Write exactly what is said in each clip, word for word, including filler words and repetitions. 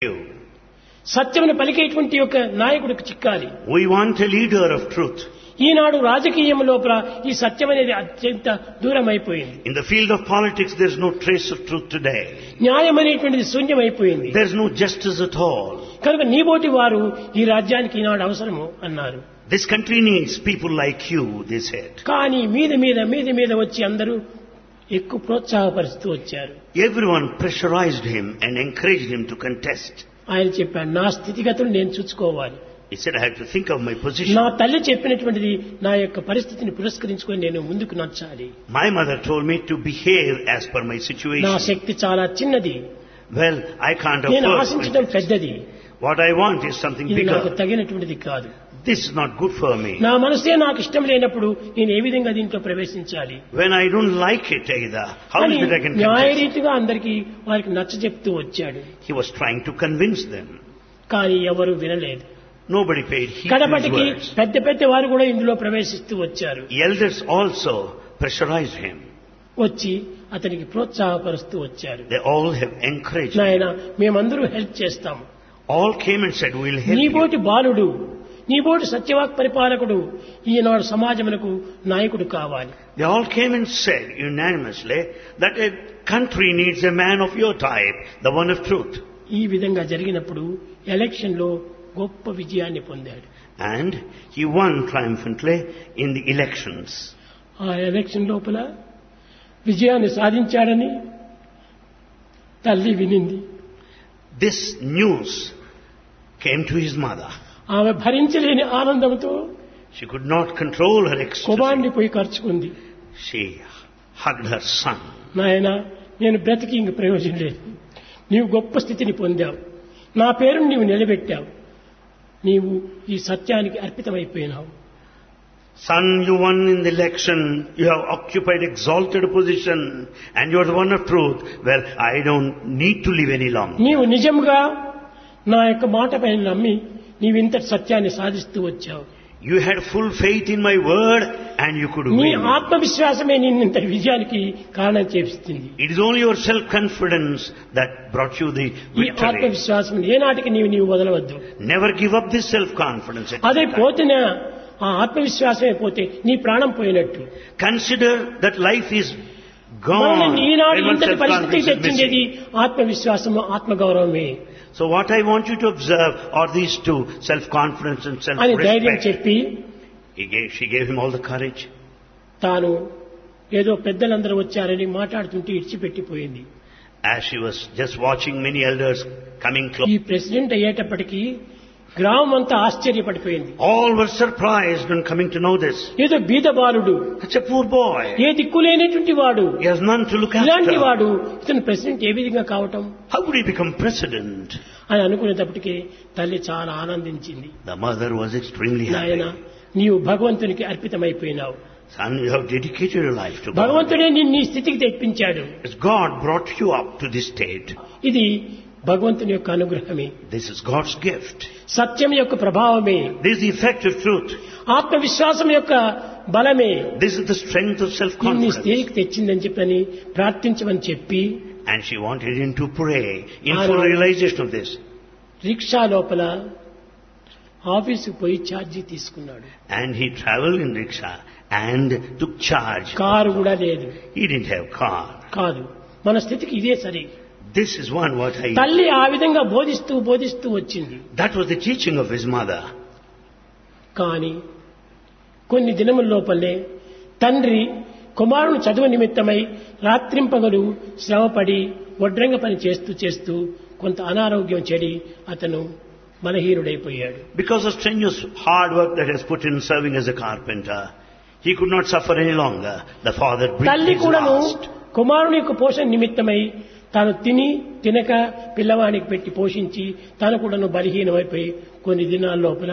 you. సత్యమును పలికేటువంటి ఒక నాయకుడికి చిక్కాలి. We want a leader of truth. ఈనాడు రాజకీయం లోపల ఈ సత్యం అనేది అత్యంత దూరం అయిపోయింది. In the field of politics, there's no trace of truth today. న్యాయం అనేటువంటిది శూన్యమైపోయింది. There's no justice at all. కనుక నీబోటి వారు ఈ రాజ్యానికి ఈనాడు అవసరము అన్నారు. This country needs people like you, they said. కానీ మీద మీద మీద మీద వచ్చి అందరూ ఎక్కువ ప్రోత్సాహపరుస్తూ వచ్చారు. Everyone pressurized him and encouraged him to contest. ఆయన చెప్పాడు, నా స్థితిగతులు నేను చూసుకోవాలి. He said, I have to think of my position. నా తల్లి చెప్పినటువంటిది నా యొక్క పరిస్థితిని పురస్కరించుకొని నేను ముందుకు నడచాలి. My mother told me to behave as per my నా situation. శక్తి చాలా చిన్నది, Well, I can't నేను afford ఆశించడం it. పెద్దది, What I want is something ఇది నాకు bigger. తగినటువంటిది కాదు. This is not good for me. నా మనసే నాకు ఇష్టం లేనప్పుడు నేను ఏ విధంగా దీంట్లో ప్రవేశించాలి When I don't like it either, how అని is it I can contest? న్యాయరీతిగా అందరికీ వారికి నచ్చ చెప్తూ వచ్చాడు. He was trying to convince them. కానీ ఎవరు వినలేదు. Nobody paid heed to his కడపటికి words. పెద్ద పెద్ద వారు కూడా ఇందులో ప్రవేశిస్తూ వచ్చారు. Elders also pressurized him. వచ్చి అతనికి ప్రోత్సాహపరుస్తూ వచ్చారు. They all have encouraged him. నాయన మేమందరూ హెల్ప్ చేస్తాము. All came and said, we'll help you. నీబోటి బాలుడు, నీబోటి సత్యవాక్ పరిపాలకుడు ఈనాడు సమాజమునకు నాయకుడు కావాలి. They all came and said unanimously that a country needs a man of your type, the one of truth. ఈ విధంగా జరిగినప్పుడు election లో గొప్ప విజయాన్ని పొందాడు. And he won triumphantly in the elections. ఆ ఎలక్షన్ లోపల విజయాన్ని సాధించాడని తల్లి వినింది. This news came to his mother. ఆమె భరించలేని ఆనందంతో She could not control her ecstasy. కుమారుని పోయి ఖర్చుకుంది. She hugged her son. నాయన, నేను బ్రతికి ఇంక ప్రయోజనం లేదు. నీవు గొప్ప స్థితిని పొందావు, నా పేరును నీవు నిలబెట్టావు, నీవు ఈ సత్యానికి అర్పితమైపోయినావు. Son, you won in the election, you have occupied exalted position, and you are the one of truth. Well, I don't need to live any longer. నీవు నిజంగా నా యొక్క మాట పైన నమ్మి నీవింత సత్యాన్ని సాధిస్తూ వచ్చావు. You had full faith in my word, and you could నీ win. ఆత్మవిశ్వాసమే నిన్నింత విజయానికి కారణం చేస్తుంది. It is only your self-confidence that brought you the ఈ victory. ఆత్మవిశ్వాసం ఏనాటికి నీవు నీవు వదలవద్దు. Never give up this self-confidence. at అదే any time. పోతేనే ఆ ఆత్మవిశ్వాసమే పోతే నీ ప్రాణం పోయినట్టు. Consider that life is gone. మనల్ని ఈనాడు when one's ఇంతటి పరిస్థితికి self-confidence is తెచ్చింది missing. ఆత్మవిశ్వాసము, ఆత్మగౌరవమే So what I want you to observe are these two, self-confidence and అని ధైర్యం self-respect. చెప్పి He gave, she gave him all the courage. తాను ఏదో పెద్దలందరూ వచ్చారని మాట్లాడుతుంటే ఇడిచిపెట్టిపోయింది. As she was just watching many elders coming ఈ close, ప్రెసిడెంట్ అయ్యేటప్పటికీ గ్రామం అంతా ఆశ్చర్యపడిపోయింది. all were surprised when coming to know this. ఏదో బీద బాలుడు, Such a poor boy. ఏ దిక్కులేనటువంటి వాడు, He has none to look ఇలాంటి after. వాడు ఇతను ప్రెసిడెంట్ ఏ విధంగా కావటం How would he become president? అని అనుకునేటప్పటికీ తల్లి చాలా ఆనందించింది. The mother was extremely నాయన, happy. నీవు భగవంతునికి అర్పితమైపోయినావు. Son, you have dedicated your life to God. భగవంతుడే నిన్ను ఈ స్థితికి తెప్పించాడు. As God brought you up to this state. ఇది భగవంతుని యొక్క అనుగ్రహమే, This is God's gift. సత్యం యొక్క ప్రభావమే, This is the effect of truth. ఆత్మవిశ్వాసం యొక్క బలమే This is the strength of నిన్ను ఈ self-confidence. స్థితికి తెచ్చిందని చెప్పని ప్రార్థించమని చెప్పి And she wanted him to pray in I full know. realization of this. Rickshaw లోపల ఆఫీసుకు పోయి ఛార్జీ తీసుకున్నాడు. And he traveled in rickshaw and took charge. Car కూడా లేదు. He didn't have car. కాదు, మన స్థితికి ఇదే సరి. This is one what I... తల్లి ఆ విధంగా బోధిస్తూ బోధిస్తూ వచ్చింది. That was the teaching of his mother. కానీ కొన్ని దినముల లోపలే తండ్రి కుమారుని చదువు నిమిత్తమై రాత్రింపగలు శ్రమపడి వడ్రంగ పని చేస్తూ చేస్తూ కొంత అనారోగ్యం చెడి అతను బలహీనుడైపోయాడు. Because of strenuous hard work that he has put in serving as a carpenter, he could not suffer any longer. The father breathed తల్లి his కూడాను last. కుమారుని యొక్క పోషణ నిమిత్తమై తాను తిని తినక పిల్లవానికి పెట్టి పోషించి తాను కూడాను బలహీనమైపోయి కొన్ని దినాల లోపల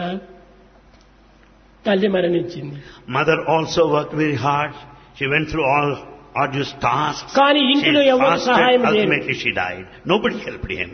తల్లి మరణించింది. Mother also worked very hard. She went through all arduous tasks. కానీ She ఇంటిలో ఎవరు fasted. సహాయం లేరు. Ultimately she died. Nobody helped him.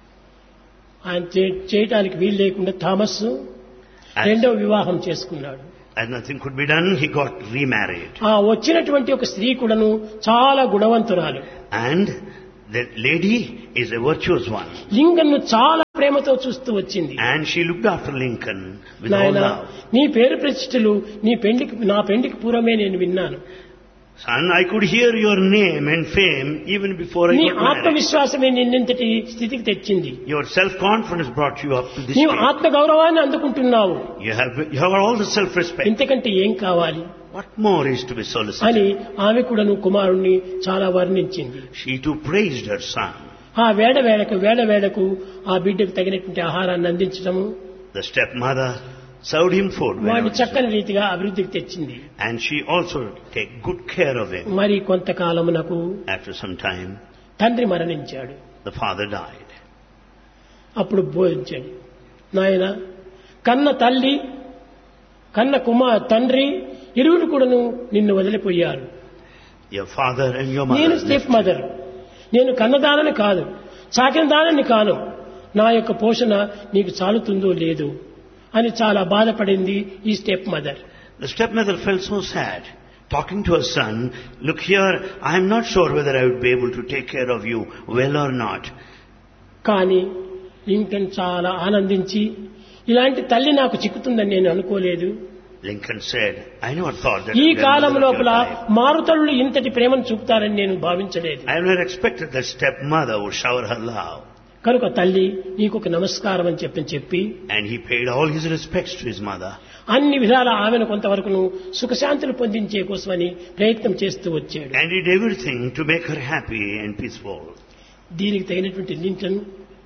ఆయన చే- చేయటానికి వీలు లేకుండా థామస్ As, రెండవ వివాహం చేసుకున్నాడు. as nothing could be done, he got remarried. ఆ వచ్చినటువంటి ఒక స్త్రీ కూడాను చాలా గుణవంతురాలు. And the lady is a virtuous one. లింగన్ను చాలా ప్రేమతో చూస్తూ వచ్చింది. And she looked after Lincoln with all నాయనా, love. నీ పేరు ప్రతిష్టలు నీ పెండికి నా పెండికి పూర్వమే నేను విన్నాను. Son, I could hear your name and fame even before I నీ got married. ఆత్మవిశ్వాసమే నిన్నింతటి స్థితికి తెచ్చింది. Your self-confidence brought you up to this నీవు stage. ఆత్మ గౌరవాన్ని అందుకుంటున్నావు. You have, you have all the self-respect. ఇంతకంటే ఏం కావాలి What more is to be solicited? అని ఆమె కూడాను కుమారుణ్ణి చాలా వర్ణించింది. She too praised her son. ఆ వేడ వేళకు వేడ వేళకు ఆ బిడ్డకు తగినటువంటి ఆహారాన్ని అందించడము, The stepmother served him food వాడిని whenever చక్కని రీతిగా అభివృద్ధికి తెచ్చింది. and she also take good care of him. మరి కొంతకాలమునకు After some time, తండ్రి మరణించాడు. the father died. అప్పుడు బోధించాడు, నాయన కన్న తల్లి కన్న కుమార్ తండ్రి ఇరువురు కూడాను నిన్ను వదిలిపోయారు. Your father and your నేను mother. స్టెప్ మదర్, నేను కన్నదానని కాదు, సాకిన దానని కాను, నా యొక్క పోషణ నీకు చాలుతుందో లేదు అని చాలా బాధపడింది ఈ step mother. The stepmother felt so sad, talking to her son, look here, I am not sure whether I would be able to take care of you well or not. కానీ లింకన్ చాలా ఆనందించి, ఇలాంటి తల్లి నాకు చిక్కుతుందని నేను అనుకోలేదు. Lincoln said, I never thought that ఈ a column grandmother of లోపల your type. మారుతల్లులు ఇంతటి ప్రేమను చూపుతారని నేను భావించలేదు. I never expected that stepmother would shower her love. కనుక తల్లి నీకు ఒక నమస్కారం అని చెప్పని చెప్పి And he paid all his respects to his mother. అన్ని విధాల ఆమెను కొంతవరకును సుఖశాంతులు పొందించే కోసమని ప్రయత్నం చేస్తూ వచ్చాడు. And did everything to make her happy and peaceful. దీనికి తగినటువంటి Lincoln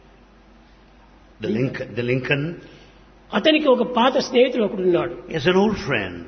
The Lincoln, the Lincoln అతనికి ఒక పాత స్నేహితుడు ఒకడున్నాడు. is an old friend.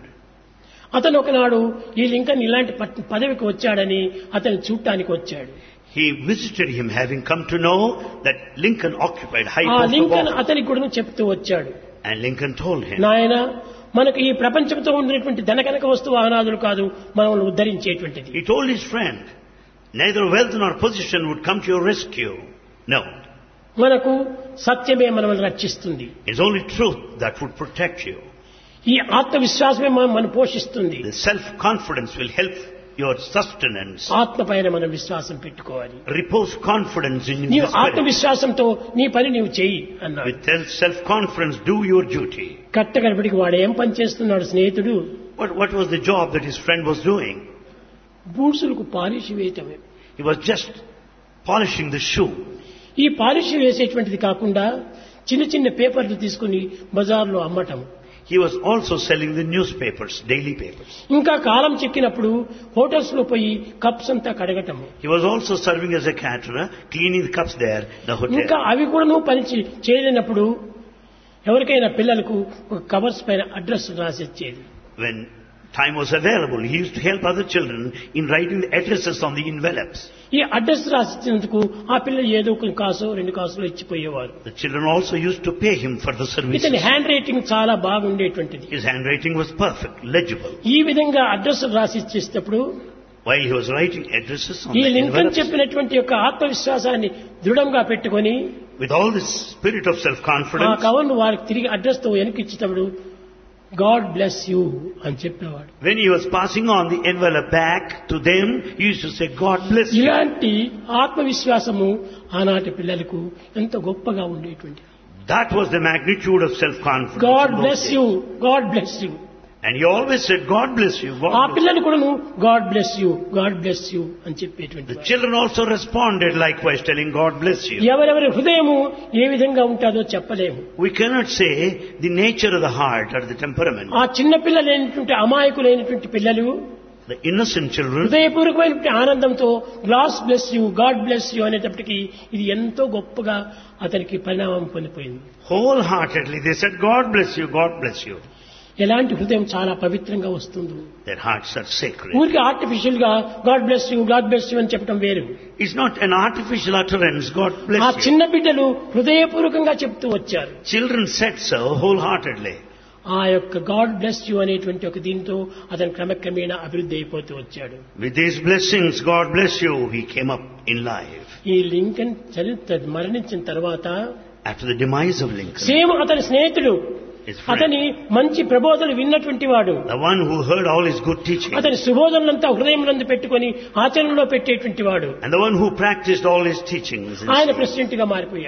అతను ఒకనాడు ఈ లింకన్ ఇలాంటి పట్- పదవికి వచ్చాడని అతను చూడటానికి వచ్చాడు. He visited him, having come to know that Lincoln occupied high ఆ post of లింకన్ office. అతనికి కూడా చెప్తూ వచ్చాడు, And Lincoln told him, నాయన మనకు ఈ ప్రపంచంతో ఉన్నటువంటి ధనకనక వస్తువు అనాదులు కాదు మనల్ని ఉద్ధరించేటువంటిది. he told his friend, neither wealth nor position would come to your rescue. No, మనకు సత్యమే మనల్ని రక్షిస్తుంది. it's only truth that would protect you. ఈ ఆత్మవిశ్వాసమే మనం మనం పోషిస్తుంది. The self-confidence will help your sustenance. ఆత్మ పైన మనం విశ్వాసం పెట్టుకోవాలి. Repose confidence in నీవు the spirit. ఆత్మవిశ్వాసంతో నీ పని నీవు చెయ్యి అన్నాడు. With self-confidence, do your duty. కట్టగడపడికి వాడు ఏం పని చేస్తున్నాడు స్నేహితుడు? What, what was the job that his friend was doing? బూట్సులకు polish వేయటమే. He was just polishing the shoe. ఈ పాలిష్ వేసేటువంటిది కాకుండా చిన్న చిన్న పేపర్లు తీసుకుని బజార్లో అమ్మటం. He was also selling the newspapers, daily papers. ఇంకా కాలం చెక్కినప్పుడు హోటల్స్ లో పోయి కప్స్ అంతా కడగటం. He was also serving as a caterer, cleaning the cups there, the ఇంకా hotel. అవి కూడా నువ్వు పని చే- చేయలేనప్పుడు ఎవరికైనా పిల్లలకు ఒక కవర్స్ పైన address రాసిచ్చేది. When time was available, he used to help other children in writing the addresses on the envelopes. ఈ అడ్రస్ రాసిచ్చినందుకు ఆ పిల్లలు ఏదో ఒక కాసో రెండు కాసులో ఇచ్చిపోయేవారు. The children also used to pay him for the ఇతని services. హ్యాండ్ రైటింగ్ చాలా బాగుండేటువంటిది. His handwriting was perfect, legible. ఈ విధంగా address రాసిచ్చేటప్పుడు While he was writing addresses on ఈ the లింకన్ envelopes, చెప్పినటువంటి యొక్క ఆత్మవిశ్వాసాన్ని దృఢంగా పెట్టుకొని with all this spirit of ఆ self-confidence, కవర్ను వారికి తిరిగి అడ్రస్ తో వెనక్కి ఇచ్చేటప్పుడు గాడ్ బ్లెస్ యూ అని చెప్పేవాడు. when he was passing on the envelope back to them, he used to say, God bless you. ఇలాంటి ఆత్మవిశ్వాసము ఆనాటి పిల్లలకు ఎంత గొప్పగా ఉండేటువంటి. That was the magnitude of self-confidence. God in those bless days. You, God bless you. And he always said, God bless you, God ఆ bless you. పిల్లలు కూడాను God bless you, God bless you అని చెప్పేటువంటి The వారు. children also responded likewise, telling, God bless you. ఎవరెవరి హృదయము ఏ విధంగా ఉంటుందో చెప్పలేము. We cannot say the nature of the heart or the temperament. ఆ చిన్న పిల్లలైనటువంటి అమాయకులైనటువంటి పిల్లలు The innocent children, హృదయపూర్వకమైనటువంటి ఆనందంతో glass bless you, God bless you అనేటప్పటికీ ఇది ఎంతో గొప్పగా అతనికి పరిణామం పొందిపోయింది. wholeheartedly, they said, God bless you, God bless you. ఎలాంటి హృదయం చాలా పవిత్రంగా వస్తుంది. Their hearts are sacred. ఊరికి ఆర్టిఫిషియల్ గా God bless you, God bless you అని చెప్పడం వేరు. It's not an artificial utterance, God ఆ bless you. చిన్న బిడ్డలు హృదయపూర్వకంగా చెప్తూ వచ్చారు. Children said so wholeheartedly. ఆ యొక్క గాడ్ బ్లెస్ యూ అనేటువంటి ఒక దీంతో అతను క్రమక్రమేణా అభివృద్ధి అయిపోతూ వచ్చాడు. With these blessings, God bless you, he came up in life. ఈ లింకన్ చరిత్ర మరణించిన తర్వాత After the demise of Lincoln, same అతని స్నేహితుడు his friend, అతని మంచి ప్రబోధనలు విన్నటువంటి వాడు, the one who heard all his good teaching, అతని సుబోధనలంతా హృదయమునందు పెట్టుకొని ఆచరణలో పెట్టేటువంటి వాడు and the one who practiced all his teachings, ఆయన ప్రెసిడెంట్ గా మారిపోయాడు.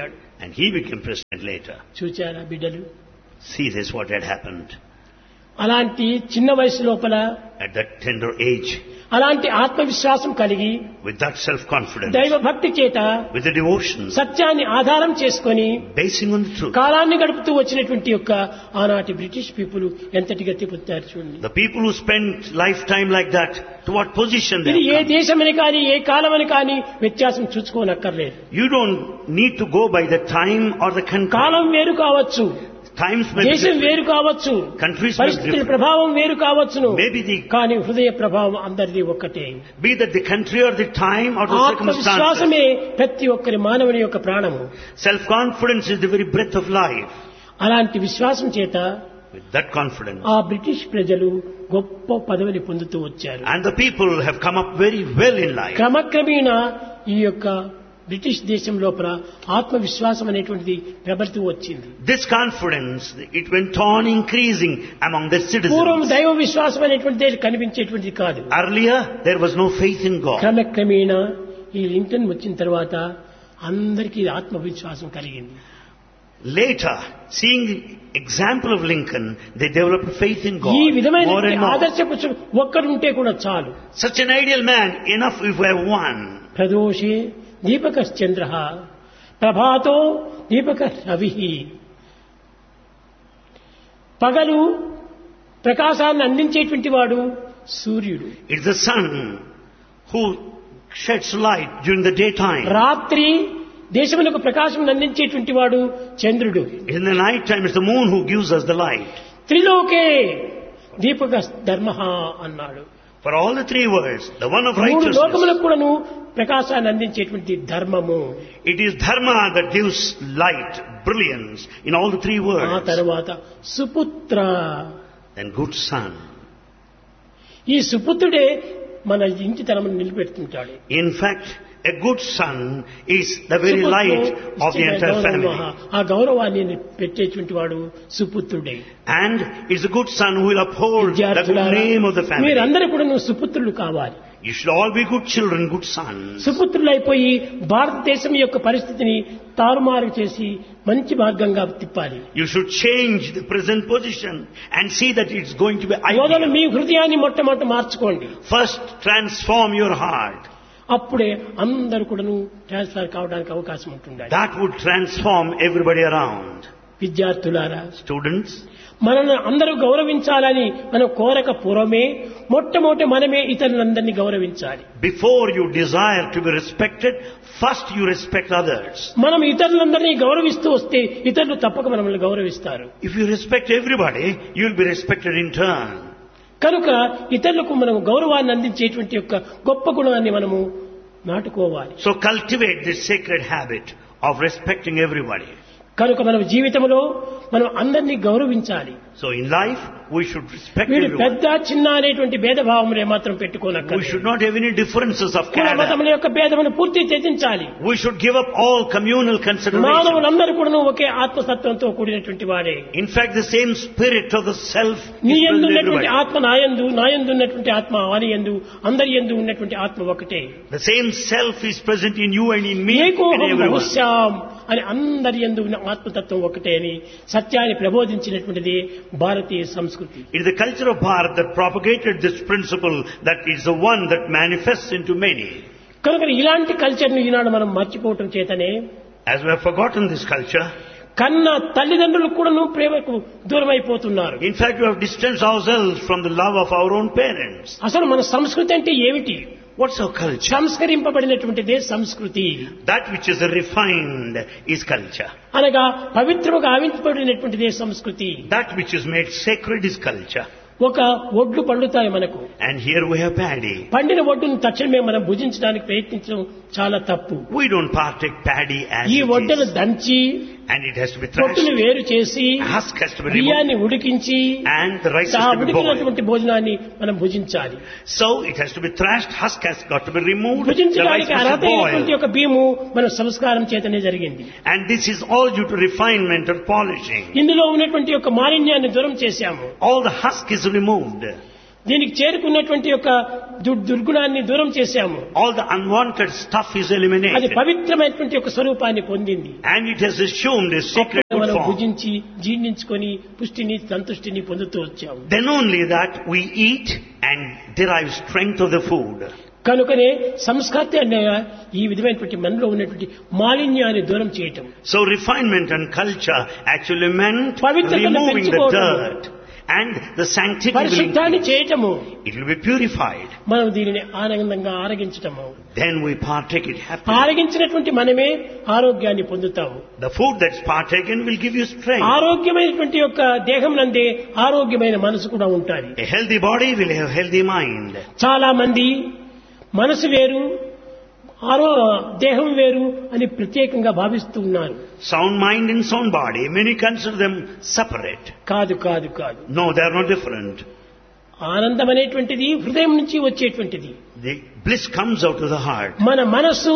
And he became president later. చూచారా బిడ్డలు? See this what had happened. అలాంటి చిన్న వయసు లోపల At that tender age, అలాంటి ఆత్మవిశ్వాసం కలిగి with that self-confidence, దైవ భక్తి చేత with the devotion, సత్యాన్ని ఆధారం చేసుకొని basing on the truth. కాలాన్ని గడుపుతూ వచ్చినటువంటి యొక్క ఆనాటి బ్రిటిష్ పీపుల్ ఎంతటి గతి పొందారు చూడండి. The people who spent lifetime like that, to what position they ఇది ఏ have come. దేశమని కానీ ఏ కాలమని కానీ వ్యత్యాసం చూసుకోనక్కర్లేదు. You don't need to go by the time or the country. కాలం వేరు కావచ్చు, Times may be దేశం different. వేరు కావచ్చు, Countries may be పరిస్థితుల different. ప్రభావం వేరు కావచ్చును, Maybe the, కానీ హృదయ ప్రభావం అందరిది ఒక్కటే. be that the country or the time or the circumstances. ఆత్మవిశ్వాసమే ప్రతి ఒక్కరి మానవుని యొక్క ప్రాణము. Self-confidence is the very breath of life. అలాంటి విశ్వాసం చేత With that confidence. ఆ బ్రిటిష్ ప్రజలు గొప్ప పదవిని పొందుతూ వచ్చారు. And the people have come up very well in life. క్రమక్రమేణా ఈ యొక్క బ్రిటిష్ దేశం లోపల ఆత్మవిశ్వాసం అనేటువంటిది ప్రబలుతూ వచ్చింది. This confidence, it went on increasing among the పూర్వం citizens. దైవ విశ్వాసం అనేటువంటిది కనిపించేటువంటిది కాదు. Earlier, there was no faith in God. క్రమక్రమేణా ఈ లింకన్ వచ్చిన తర్వాత అందరికీ ఆత్మవిశ్వాసం కలిగింది. Later, seeing the example of Lincoln, they developed faith in God ఈ more విధమైన and more. ఆదర్శపు ఒక్కడు ఉంటే కూడా చాలు. Such an ideal man, enough if we have one. ప్రదోషే దీపకశ్చంద్ర ప్రభాతో దీపక Ravi. పగలు ప్రకాశాన్ని అందించేటువంటి వాడు సూర్యుడు. It's the sun who sheds light during the daytime. రాత్రి దేశమునకు ప్రకాశం అందించేటువంటి వాడు చంద్రుడు. In the night time, it's the moon who gives us the light. త్రిలోకే దీపక ధర్మ అన్నాడు. For all the three words, the one of మూడు righteousness, లోకములకు కూడాను ప్రకాశాన్ని అందించేటువంటి ధర్మము. it is dharma that gives light, brilliance in all the three ఆ words. తర్వాత సుపుత్ర. Then good son. ఈ సుపుత్రుడే మన ఇంటి తనమును నిలబెడుతుంటాడు. In fact, a good son is the very light of the entire family. ఆ గౌరవాన్ని పెట్టేటువంటి వాడు సుపుత్రుడే. And it's a good son who will uphold the good విద్యార్థులారా, name of the family. మీరందరూ కూడా నువ్వు సుపుత్రులు కావాలి. You should all be good children, good sons. సుపుత్రులైపోయి భారతదేశం యొక్క పరిస్థితిని తారుమారు చేసి మంచి మార్గంగా తిప్పాలి. You should change the present position and see that it's going to be మొదలు ideal. మీ హృదయాన్ని మొట్టమొదట మార్చుకోండి. First, transform your heart. అప్పుడే అందరూ కూడాను ట్రాన్స్ఫర్ కావడానికి అవకాశం ఉంటుంది. That would transform everybody around. విద్యార్థులారా, Students, మనల్ని అందరూ గౌరవించాలని మనం కోరక పూర్వమే మొట్టమొదటి మనమే ఇతరులందరినీ గౌరవించాలి. before you desire to be respected, first you respect others. మనం ఇతరులందరినీ గౌరవిస్తూ వస్తే ఇతరులు తప్పక మనల్ని గౌరవిస్తారు. If you respect everybody, you will be respected in turn. కనుక ఇతరులకు మనం గౌరవాన్ని అందించేటువంటి యొక్క గొప్ప గుణాన్ని మనము నాటుకోవాలి. So cultivate this sacred habit of respecting everybody. కనుక మనం జీవితంలో మనం అందరినీ గౌరవించాలి. So in life, we should respect వీడు everyone. పెద్ద చిన్న అనేటువంటి భేదభావములే మాత్రం We పెట్టుకోనక్కర్లేదు. should not have any differences of కుల character. మతముల యొక్క భేదమును పూర్తి త్యజించాలి. We should give up all communal considerations. మానవులందరూ కూడా ఒకే ఆత్మతత్వంతో కూడినటువంటి వాడే. In fact, the same spirit of the self is నీ present యందు in ఉన్నటువంటి everybody. ఆత్మ నాయందు, నాయందు ఉన్నటువంటి ఆత్మ వాని యందు, అందరి యందు ఉన్నటువంటి ఆత్మ ఒకటే. The same self is present in you and in me and ఏకోహం everyone. బహుశ్యాం అని అందరి యందు ఉన్న ఆత్మతత్వం ఒకటే అని సత్యాన్ని ప్రబోధించినటువంటిది భారతీయ సంస్కృతి. It is the culture of Bharat that propagated this principle that is the one that manifests into many. కనుక ఇలాంటి కల్చర్ను ఈనాడు మనం మర్చిపోవటం చేతనే As we have forgotten this culture, కన్న తల్లిదండ్రులు కూడాను ప్రేమకు దూరం అయిపోతున్నారు. in fact, we have distanced ourselves from the love of our own parents. అసలు మన సంస్కృతి అంటే ఏమిటి? What's our culture? సంస్కరింపబడినటువంటిదే సంస్కృతి. That which is refined is culture. అనగా పవిత్రముగా ఆవించబడినటువంటిదే సంస్కృతి. That which is made sacred is culture. ఒక ఒడ్లు పండుతాయి మనకు. And here we have paddy. పండిన ఒడ్డును తక్షణమే మనం భుజించడానికి ప్రయత్నించడం చాలా తప్పు. We don't partake paddy as ఈ it ఒడ్డును is. దంచి And it has to be పొట్టును thrashed. వేరు చేసి Husk has to be removed. బియ్యాన్ని ఉడికించి And the rice ఆ has to be boiled. ఉడికినటువంటి భోజనాన్ని మనం భుజించాలి. So it has to be thrashed, husk has got to be removed, the rice భుజించడానికి has to అర్హత అయినటువంటి boil. యొక్క బియ్యము మన సంస్కారం చేతనే జరిగింది. And this is all due to refinement or polishing. ఇందులో ఉన్నటువంటి యొక్క మాలిన్యాన్ని దూరం చేశాము. All the husk is removed. దీనికి చేరుకున్నటువంటి యొక్క దుర్- దుర్గుణాన్ని దూరం చేశాము. All the unwanted stuff is అది eliminated. పవిత్రమైనటువంటి యొక్క స్వరూపాన్ని పొందింది. And it has assumed a sacred అప్పుడు మనం form. భుజించి జీర్ణించుకొని పుష్టిని సంతుష్టిని పొందుతూ వచ్చాము. Then only that we eat and derive strength of the food. కనుకనే సంస్కృతి అనే ఈ విధమైనటువంటి మనలో ఉన్నటువంటి మాలిన్యాన్ని దూరం చేయటం, So refinement and culture actually meant పవిత్రతను removing the పెంచుకోవటము. dirt and the sanctity will పరిశుద్ధాన్ని increase. చేయటము, It will be purified. మనం దీనిని ఆనందంగా ఆరగించటము. Then we partake it happily. ఆరగించినటువంటి మనమే ఆరోగ్యాన్ని పొందుతాము. The food that's partaken will give you strength. ఆరోగ్యమైనటువంటి యొక్క దేహం నందే ఆరోగ్యమైన మనసు కూడా ఉంటాయి. A healthy body will have healthy mind. చాలా మంది మనసు వేరు ఆరో దేహం వేరు అని ప్రత్యేకంగా భావిస్తూ ఉన్నారు. Sound mind and sound body, many consider them separate. కాదు కాదు కాదు No, they are not different. ఆనందం అనేటువంటిది హృదయం నుంచి వచ్చేటువంటిది. The bliss comes out of the heart. మన మనసు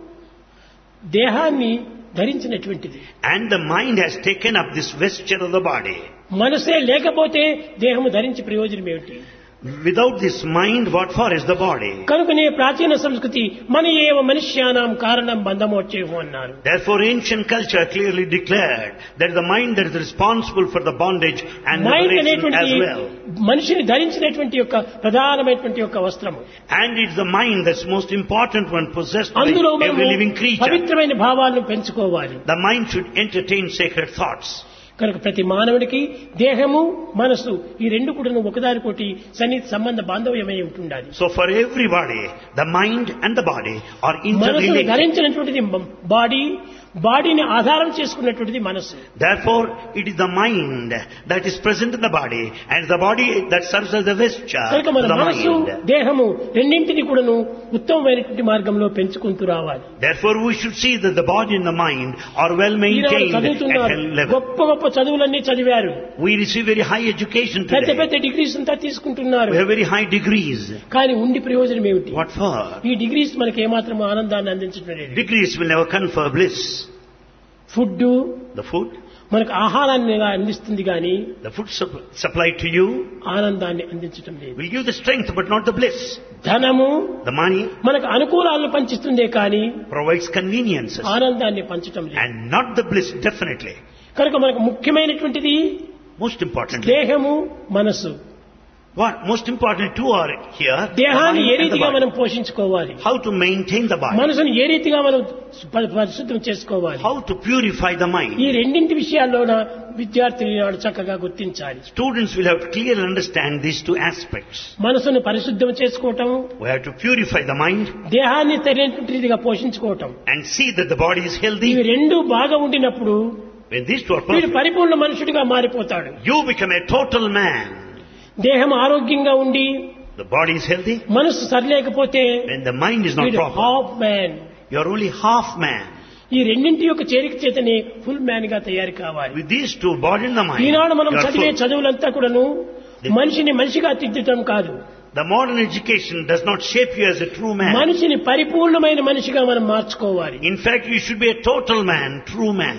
దేహాన్ని ధరించినటువంటిది. And the mind has taken up this vesture of the body. మనసే లేకపోతే దేహము ధరించి ప్రయోజనం ఏమిటి? Without this mind, what for is the body? కనుకనే ప్రాచీన సంస్కృతి మన ఏవ మనుష్యానాం కారణం బంధమోక్షేహం అన్నారు. Therefore, ancient culture clearly declared that the mind that is responsible for the bondage and mind liberation అనేటువంటి as well. మనిషిని ధరించినటువంటి యొక్క ప్రధానమైనటువంటి యొక్క వస్త్రము. And it's the mind that's most important one possessed by అందులో every living మనము creature. పవిత్రమైన భావాలను పెంచుకోవాలి. The mind should entertain sacred thoughts. కనుక ప్రతి మానవుడికి దేహము మనసు ఈ రెండు కూడా ఒకదానికోటి సన్నిహిత సంబంధ బాంధవ్యమై ఉంటుండాలి. So for everybody, the mind and the body are మనసును interrelated. ధరించినటువంటిది బాడీ, బాడీని ఆధారం చేసుకున్నటువంటిది మనసు. Therefore, it is the mind that is present in the body and the body that serves as the vesture కనుక of మన the మనసు mind. దేహము రెండింటిని కూడాను ఉత్తమమైనటువంటి మార్గంలో పెంచుకుంటూ రావాలి. Therefore, we should see that the body and the mind are well Eenadu maintained at చదువుతున్నారు, hell level. గొప్ప గొప్ప చదువులన్నీ చదివారు, We receive very high education పెద్ద today. పెద్ద డిగ్రీస్ అంతా తీసుకుంటున్నారు. We have very high degrees. కానీ ఉండి ప్రయోజనం ఏమిటి? What for? ఈ డిగ్రీస్ మనకి ఏమాత్రం ఆనందాన్ని అందించడం లేదు. Degrees will never confer bliss. Food The food, మనకు ఆహారాన్ని అందిస్తుంది కానీ the food supp- supplied to you ఆనందాన్ని అందించడం లేదు. will give the strength but not the bliss. ధనము The money మనకు అనుకూలాలను పంచిస్తుందే కానీ provides conveniences ఆనందాన్ని పంచటం లేదు. and not the bliss, definitely. కనుక మనకు ముఖ్యమైనటువంటిది Most importantly, దేహము మనసు. what most important two are here, the దేహాన్ని mind ఏ and the రీతిగా body. మనం పోషించుకోవాలి, How to maintain the body, మనసును ఏ రీతిగా మనం ప- పరిశుద్ధం చేసుకోవాలి, how to purify the ఈ mind. రెండింటి విషయాల్లోన విద్యార్థులు ఈనాడు చక్కగా గుర్తించాలి. Students will have to clearly understand these two aspects. మనసును పరిశుద్ధం చేసుకోవటం, We have to purify the mind దేహాన్ని సరైనటువంటి రీతిగా పోషించుకోవటం, and see that the body is ఇవి healthy. రెండు బాగా ఉండినప్పుడు When these two are వీడు perfect, పరిపూర్ణ మనుషుడిగా మారిపోతాడు. you become a total man. దేహం ఆరోగ్యంగా ఉండి The body is healthy. మనసు సరిలేకపోతే When the mind is not వీడు proper, half man. you are only half man. ఈ రెండింటి యొక్క చేరిక చేతనే ఫుల్ మ్యాన్ గా తయారు కావాలి. With these two, body and the mind, ఈనాడు మనం you are చదివే full. చదువులంతా కూడాను మనిషిని మనిషిగా తిద్దటం కాదు, The modern education does not shape you as a true man. మనిషిని పరిపూర్ణమైన మనిషిగా మనం మార్చుకోవాలి. In fact, you should be a total man, true man.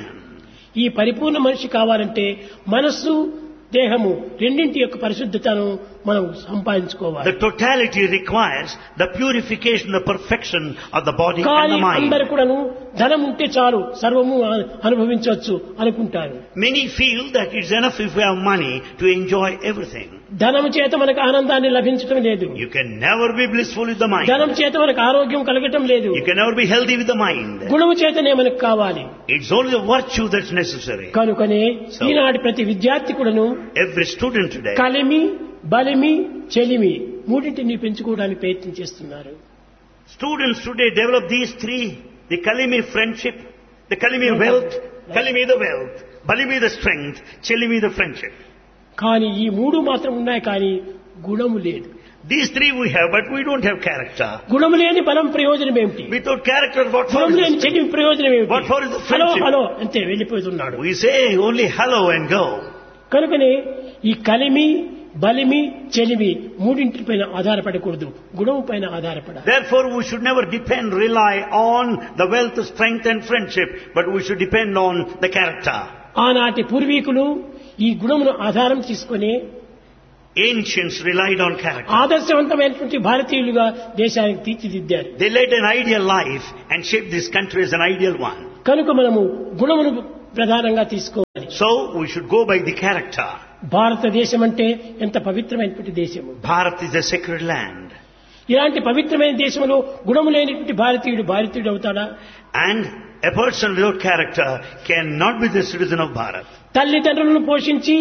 ఈ పరిపూర్ణ మనిషి కావాలంటే మనస్సు దేహము రెండింటి యొక్క పరిశుద్ధతను మనం సంపాదించుకోవాలి. The totality requires the purification, the perfection of the body and కానీ the mind. అందరు కూడాను ధనం ఉంటే చాలు సర్వము అనుభవించవచ్చు అనుకుంటారు. Many feel that it's enough if we have money to enjoy everything. ధనము చేత మనకు ఆనందాన్ని లభించడం లేదు, You can never be blissful with the mind. ధనం చేత మనకు ఆరోగ్యం కలగటం లేదు, You can never be healthy with the mind. గుణము చేతనే మనకు కావాలి. It's only the virtue that's necessary. కనుకనే ఈనాటి ప్రతి విద్యార్థి కూడాను Every student today, కలిమి బలిమి చెలిమి మూడింటిని పెంచుకోవడానికి ప్రయత్నం చేస్తున్నారు. students today develop these three: the Kalimi friendship, the Kalimi wealth, Kalimi the wealth, Balimi the strength, Chelimi the friendship. కానీ ఈ మూడు మాత్రం ఉన్నాయి, కానీ గుణము లేదు. These three we have, but we don't have character. గుణము లేని బలం ప్రయోజనం ఏమిటి? Without character, what for గుణము is లేని this? చెలిమి ప్రయోజనం ఏమిటి? What for is the hello friendship? Hello అంతే వెళ్ళిపోతున్నాడు. We say only hello and go. కనుకనే ఈ కలిమి బలిమి చెలిమి మూడింటిపైన ఆధారపడకూడదు, గుణము పైన ఆధారపడాలి. Therefore, we should never depend, rely on the wealth, strength and friendship, but we should depend on the character. ఆనాటి పూర్వీకులు ఈ గుణమును ఆధారం తీసుకొని Ancients relied on character. ఆదర్శవంతమైనటువంటి భారతీయులుగా దేశానికి తీర్చిదిద్దారు. They led an ideal life and shaped this country as an ideal one. కనుక మనము గుణమును ప్రధానంగా తీసుకోవాలి. So we should go by the character. భారతదేశం అంటే ఎంత పవిత్రమైనటువంటి దేశము. Bharat is a sacred land. ఇలాంటి పవిత్రమైన దేశంలో గుణము లేనిటువంటి భారతీయుడు భారతీయుడు అవుతాడా? And a person without character cannot be the citizen of Bharat. తల్లిదండ్రులను పోషించి,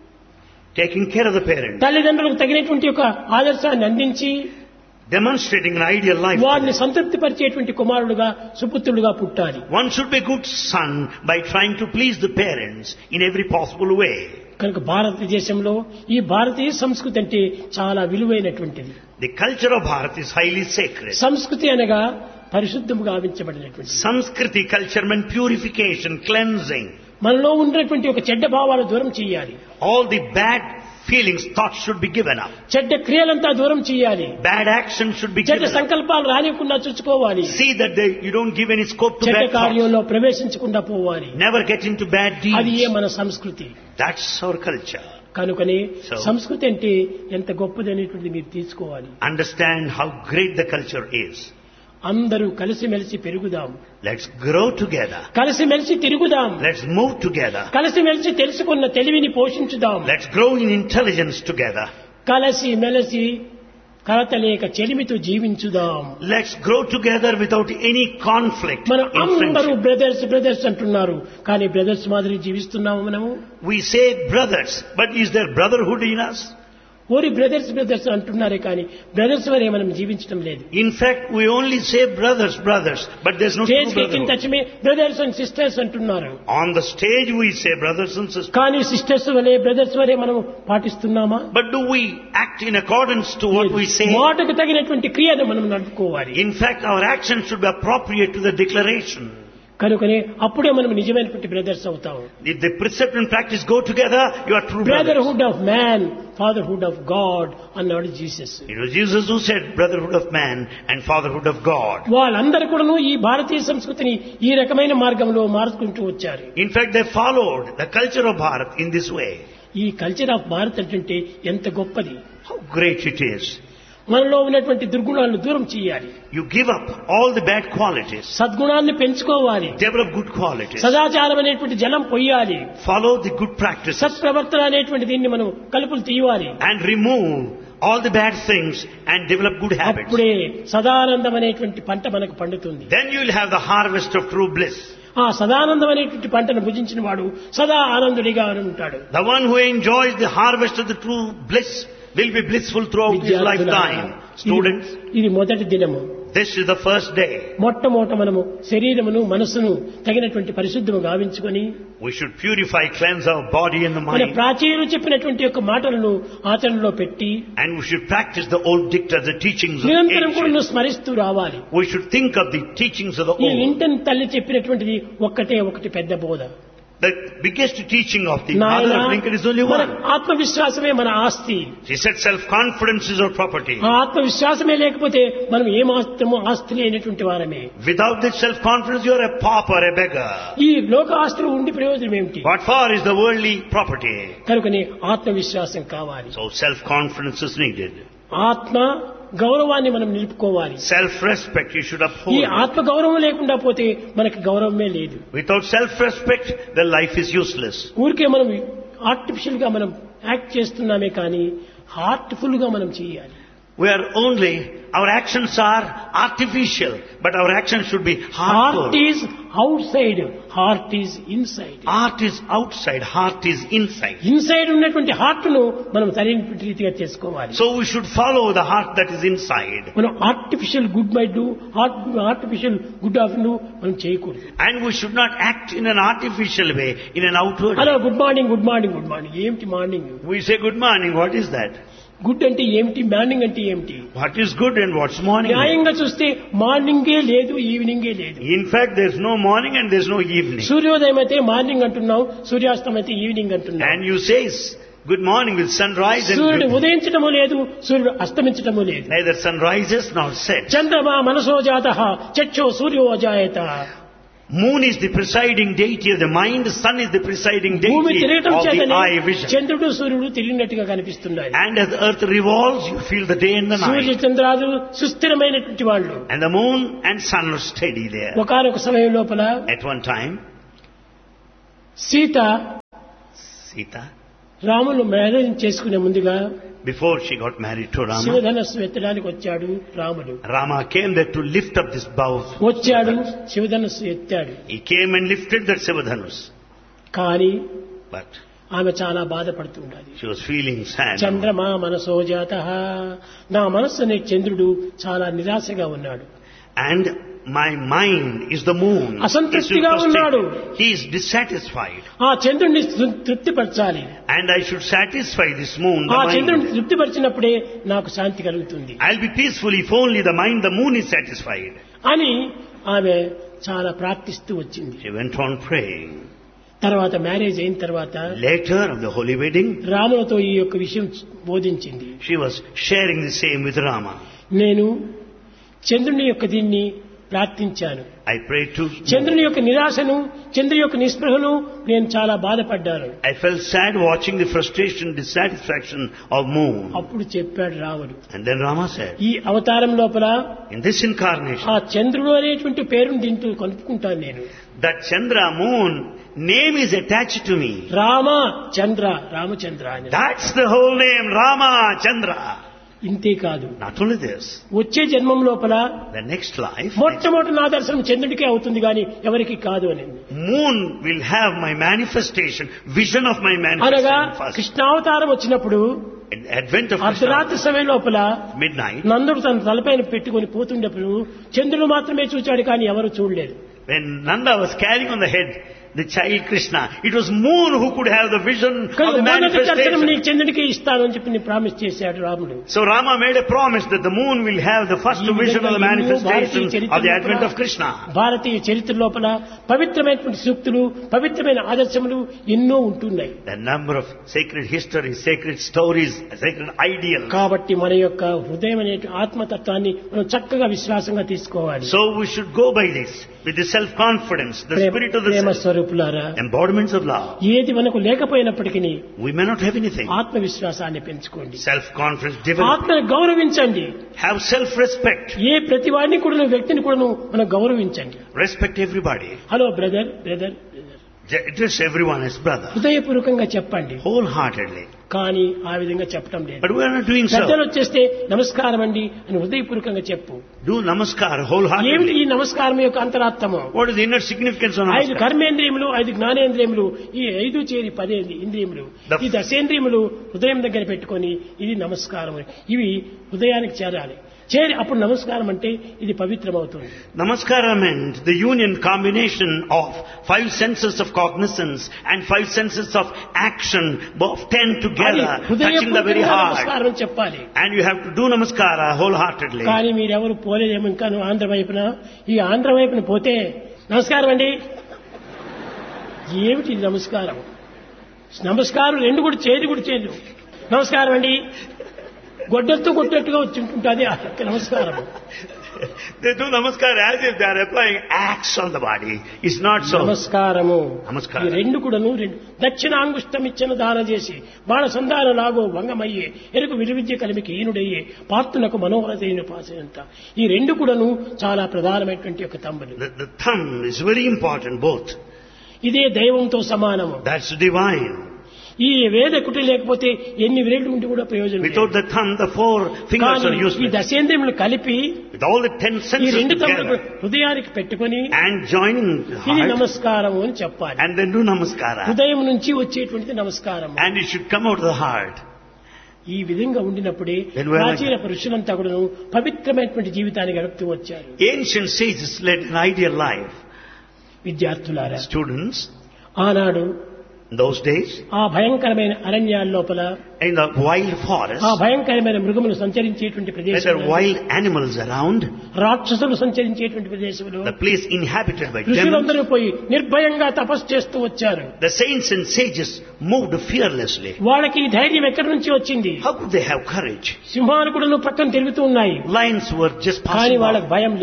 Taking care of the parents, తల్లిదండ్రులకు తగినటువంటి ఒక ఆదర్శాన్ని అందించి, demonstrating an ideal life. వారిని సంతృప్తిపరిచేటువంటి కుమారుడుగా సుపుత్రుడుగా పుట్టాలి. One should be a good son by trying to please the parents in every possible way. కనుక భారతదేశంలో ఈ భారతీయ సంస్కృతి అంటే చాలా విలువైనటువంటిది. The culture of Bharat is highly sacred. సంస్కృతి అనగా పరిశుద్ధముగా గావించబడినటువంటి. Samskriti culture meant purification, cleansing. మనలో ఉన్నటువంటి ఒక చెడ్డ భావాలు దూరం చేయాలి. All the bad feelings, thoughts should be given up. చెడ్డ క్రియలంతా దూరం చేయాలి. Bad actions should be చెడ్డ given up. సంకల్పాలు రానివ్వకుండా చూసుకోవాలి. See that they, you don't give any scope to చెడ్డ bad thoughts. కార్యంలో ప్రవేశించకుండా పోవాలి. Never get into bad అది ఏ deeds. మన సంస్కృతి. That's our culture. కనుకనే So- సంస్కృతి అంటే ఎంత గొప్పది అనేటువంటిది మీరు తీసుకోవాలి. Understand how great the culture is. అందరూ కలిసిమెలిసి పెరుగుదాం, Let's grow together. కలిసిమెలిసి తిరుగుదాం, Let's move together. కలిసిమెలిసి తెలుసుకున్న తెలివిని పోషించుదాం, Let's grow in intelligence together. కలిసి మెలిసి కలతలేక చెలిమితో జీవించుదాం. Let's grow together without any conflict మనం in అందరూ friendship. బ్రదర్స్ బ్రదర్స్ అంటున్నారు, కానీ బ్రదర్స్ మాదిరి జీవిస్తున్నాము మనము. We say brothers, but is there brotherhood in us? ఓరి బ్రదర్స్ బ్రదర్స్ అంటున్నారే కానీ బ్రదర్స్ వరే మనం జీవించడం లేదు. In fact, we only say brothers, brothers, but there's no true stage ఎక్కిన brotherhood. తక్షమే బ్రదర్స్ అండ్ సిస్టర్స్ అంటున్నారు, On the stage we say brothers and sisters. కానీ sisters వలే బ్రదర్స్ వరే మనం పాటిస్తున్నామా? But do we act in accordance to what we say? మాటకు తగినటువంటి క్రియను మనం నడుపుకోవాలి. In fact, our actions should be appropriate to the declaration. కనుకనే అప్పుడే మనం నిజమైనటువంటి బ్రదర్స్ అవుతాం. If the precept and practice go together, you are true brothers. Brotherhood of man, fatherhood of God అన్నాడు Jesus. It was Jesus who said brotherhood of man and fatherhood of God. వాళ్ళందరూ కూడాను ఈ భారతీయ సంస్కృతిని ఈ రకమైన మార్గంలో మార్చుకుంటూ వచ్చారు. In fact, they followed the culture of Bharat in this way. ఈ కల్చర్ ఆఫ్ భారత్ అంటే ఎంత గొప్పది. How great it is. మనలో ఉన్నటువంటి దుర్గుణాలను దూరం చేయాలి, You give up all the bad qualities. సద్గుణాన్ని పెంచుకోవాలి, Develop good qualities. సదాచారం అనేటువంటి జలం పొయ్యాలి, Follow the good practices. సత్ప్రవర్తన అనేటువంటి దీన్ని మనం కలుపులు తీయాలి. And remove all the bad things and develop good habits. అప్పుడే సదానందం అనేటువంటి పంట మనకు పండుతుంది. Then you will have the harvest of true bliss. ఆ సదానందం అనేటువంటి పంటను భుజించిన వాడు సదా ఆనందుడిగా ఉంటాడు. The one who enjoys the harvest of the true bliss will be blissful throughout his విద్యార్థులారా, lifetime. Students, ఇది- ఇది మొదటి దినము. this is the first day. మొట్టమొదట మనము శరీరమును మనసును తగినటువంటి పరిశుద్ధము గావించుకొని We should purify, cleanse our body and the మన mind. ప్రాచీనులు చెప్పినటువంటి యొక్క మాటలను ఆచరణలో పెట్టి And we should practice the old dicta, the teachings of నిరంతరం కూడా ancient. నువ్వు స్మరిస్తూ రావాలి. We should think of the teachings of the ఈ old. ఇంటన్ తల్లి చెప్పినటువంటిది ఒక్కటే ఒకటి పెద్ద బోధ. The biggest teaching of the mother నాయనా, of Lincoln is only మన one. ఆత్మవిశ్వాసమే మన ఆస్తి. She said self-confidence is our property. ఆ ఆత్మవిశ్వాసమే లేకపోతే మనం ఏ మాత్రము ఆస్తి లేనటువంటి వారమే. Without this self-confidence, you are a pauper, a beggar. ఈ లోక ఆస్తులు ఉండి ప్రయోజనం ఏమిటి? What for is the worldly property? కనుకనే ఆత్మవిశ్వాసం కావాలి. So self-confidence is needed. ఆత్మ గౌరవాన్ని మనం నిలుపుకోవాలి. Self-respect you should ఈ uphold. ఆత్మ గౌరవం లేకుండా పోతే మనకి గౌరవమే లేదు. Without self-respect, the life is useless. ఊరికే మనం ఆర్టిఫిషియల్ గా మనం యాక్ట్ చేస్తున్నామే కానీ హార్ట్ఫుల్ గా మనం చేయాలి. We are only, our actions are artificial, but our actions should be heart heartful. Is out side, heart is inside. Art is outside, heart is inside. Inside ఉన్నటువంటి heart ను మనం సరైనటువంటి రీతిగా చేసుకోవాలి. So we should follow the heart that is inside. మనం artificial good bye do, artificial good afternoon మనం చేయకూడదు. And we should not act in an artificial way, in an outward hello way. Good morning, good morning, good morning. ఏమిటి morning? We say good morning, what is that? Good అంటే ఏమిటి, morning అంటే ఏమిటి? What is good and what's morning? న్యాయంగా చూస్తే మార్నింగే లేదు, ఈవినింగే లేదు. In fact, there's no morning and there's no evening. సూర్యోదయం అయితే మార్నింగ్ అంటున్నాం, సూర్యాస్తం అయితే ఈవినింగ్ అంటున్నాం. And you say good morning with sunrise and సూర్యుడు good. ఉదయించడము లేదు, సూర్యుడు అస్తమించడము లేదు. Neither sun rises nor sets. చంద్రమా మనసో జాత చక్షో సూర్యో జాయత. Moon is the presiding deity of the mind, sun is the presiding భూమి deity తిరగటం of the చేతనే eye vision. చంద్రుడు సూర్యుడు తిరిగినట్టుగా కనిపిస్తున్నాయి. And as the earth revolves, you feel the day and the Surya night. చంద్రాలు సుస్థిరమైనటువంటి వాళ్ళు. And the moon and sun are steady there. ఒకానొక సమయం లోపల At one time, Sita Sita, Ramulu marriage చేసుకునే ముందుగా before she got married to Rama, శివధనస్సు ఎత్తడానికి వచ్చాడు రాముడు. Rama came there to lift up this bow. వచ్చాడు శివధనస్సు ఎత్తాడు. He came and lifted that Sivadhanus. కానీ But ఆమె చాలా బాధపడుతుండాలి. she was feeling sad. చంద్రమా మనసో జాతః, నా మనస్సు అనే చంద్రుడు చాలా నిరాశగా ఉన్నాడు. And my mind is the moon. అసంతృప్తిగా ఉన్నాడు. He is dissatisfied. ఆ చంద్రుడిని తృ- తృప్తిపరచాలి. And I should satisfy this moon, the ఆ చంద్రుడిని mind. తృప్తిపరిచినప్పుడే నాకు శాంతి కలుగుతుంది I'll be peaceful if only the mind, the moon is satisfied. అని ఆమె చాలా ప్రార్థిస్తూ వచ్చింది. She went on praying. తర్వాత మ్యారేజ్ అయిన తర్వాత Later, on the holy wedding, రాములతో ఈ యొక్క విషయం బోధించింది. she was sharing the same with Rama. నేను చంద్రుని యొక్క దీన్ని ప్రార్థించాను. I prayed to చంద్రుని యొక్క నిరాశను, చంద్రుని యొక్క నిస్పృహను నేను చాలా బాధపడ్డాను. I felt sad watching the frustration, dissatisfaction of moon. అప్పుడు చెప్పాడు రాముడు, And then Rama said, ఈ అవతారం లోపల in this incarnation, ఆ చంద్రుడు అనేటువంటి పేరును దీంతో కలుపుకుంటాను నేను. that Chandra, moon, name is attached to me. Rama చంద్ర, రామచంద్ర అని. That's the whole name, Rama Chandra. ఇంతే కాదు, Not only this, వచ్చే జన్మం లోపల the next life, మొట్టమొదటి నా దర్శనం చంద్రుడికే అవుతుంది కానీ ఎవరికి కాదు అని. moon will have my manifestation, vision of my అనగా manifestation first. కృష్ణావతారం వచ్చినప్పుడు In Advent of అర్ధరాత్రి Krishna, సమయం లోపల midnight, నందుడు తన తలపైన పెట్టుకుని పోతుండప్పుడు చంద్రుడు మాత్రమే చూచాడు కానీ ఎవరు చూడలేదు. when Nanda was carrying on the head the child Krishna, it was moon who could have the vision of కానీ the మొదటి దర్శనం manifestation. నీ చంద్రుడికి ఇస్తాను అని చెప్పి ప్రామిస్ చేశాడు రాముడు. So Rama made a promise that the moon will have the first ఈ vision of the విధంగా ఎన్నో భారతీయ manifestation చరిత్ర of the advent లోపల, of Krishna. భారతీయ చరిత్ర లోపల పవిత్రమైనటువంటి సూక్తులు, పవిత్రమైన ఆదర్శములు ఎన్నో ఉంటున్నాయి. The number of sacred histories, sacred stories, sacred ideals. కాబట్టి మన యొక్క హృదయం అనే ఆత్మతత్వాన్ని మనం చక్కగా విశ్వాసంగా తీసుకోవాలి. So we should go by this with the self-confidence, the Prema spirit of the Prema self, స్వరూపులారా, embodiments of love. ఏది మనకు లేకపోయినప్పటికీ We may not have anything. ఆత్మవిశ్వాసాన్ని పెంచుకోండి. Self-confidence, develop. ఆత్మను గౌరవించండి. Have self-respect. ఏ ప్రతి వాడిని కూడా వ్యక్తిని కూడా మనం గౌరవించండి. Respect everybody. Hello brother brother brother Address everyone as brother. హృదయపూర్వకంగా చెప్పండి. Wholeheartedly. కానీ ఆ విధంగా చెప్పడం లేదు. But we are not doing పెద్దలు so. వచ్చేస్తే నమస్కారం అండి అని హృదయపూర్వకంగా చెప్పు. Do namaskar ఏమిటి wholeheartedly. ఈ నమస్కారం యొక్క అంతరార్థము? What is the inner significance of ఐదు namaskar? కర్మేంద్రియములు, ఐదు జ్ఞానేంద్రియములు, ఈ ఐదు చేరి పదే ఇంద్రియములు, The- ఈ దశేంద్రియములు హృదయం దగ్గర పెట్టుకొని ఇది నమస్కారం. ఇవి హృదయానికి చేరాలి. చేరి అప్పుడు నమస్కారం అంటే ఇది పవిత్రమవుతుంది. Namaskara meant the union combination of five senses of cognizance and five senses of action, both ten అది together, touching the very హృదయపూర్వకంగా heart. నమస్కారం అని చెప్పాలి. And you have to do namaskara wholeheartedly. కానీ మీరెవరు పోలేదేమో ఇంకా నువ్వు ఆంధ్ర వైపున. ఈ ఆంధ్ర వైపున పోతే నమస్కారం అండి, ఏమిటి ఇది నమస్కారం? నమస్కారం రెండు కూడా చేతి కూడా చేయదు. నమస్కారం అండి గొడ్డలతో కొట్టేట్టుగా వచ్చి ఉంటుంది ఆ యొక్క నమస్కారం. They do namaskar as if they are applying acts on the body. It's not so. నమస్కారము నమస్కారం. ఈ రెండు కూడాను రెండు దక్షిణాంగుష్టం ఇచ్చిన దాన చేసి బాణ సంధాన లాగో భంగమయ్యే ఎరుకు విలువిద్య కలిమికి ఈనుడయ్యే పాత్రునకు మనోహరదైన పాసంత. ఈ రెండు కూడాను చాలా ప్రధానమైనటువంటి ఒక తమ్ముడు. The, the thumb is very important, both. ఇదే దైవంతో సమానము. That's divine. ఈ వేద కుటి లేకపోతే ఎన్ని వేళ్ళు ఉండి కూడా ప్రయోజనం లేదు. Without the thumb, the four fingers are కానీ ఈ useless. దశేంద్రియములు కలిపి With all the ten ఈ senses రెండు తమ్ముడు together హృదయానికి పెట్టుకొని and joining the ఇది heart నమస్కారం అని చెప్పాలి. and then do namaskara. హృదయం నుంచి వచ్చేటువంటిది నమస్కారం. And it should come out of the heart. ఈ విధంగా ఉండినప్పుడే Then we are like- ప్రాచీన పురుషులంతా కూడా పవిత్రమైనటువంటి జీవితాన్ని గడుపుతూ వచ్చారు. Ancient sages led an ideal life. విద్యార్థులారా, Students, ఆనాడు in those days, ఆ భయంకరమైన అరణ్యాల లోపల in the wild forest, ఆ భయంకరమైన మృగములు సంచరించేటువంటి where there are ప్రదేశంలో, wild animals around, రాక్షసులు సంచరించేటువంటి ప్రదేశంలో the place inhabited by demons, ఋషులందరూ పోయి నిర్భయంగా తపస్సు చేస్తూ వచ్చారు. the saints and sages moved fearlessly. వాళ్ళకి ఈ ధైర్యం ఎక్కడి నుంచి వచ్చింది? How could they have courage? సింహాలు కూడా పక్కన తిరుగుతూ ఉన్నాయి, Lions were just కానీ passing వాళ్ళకి by. భయం లేదు.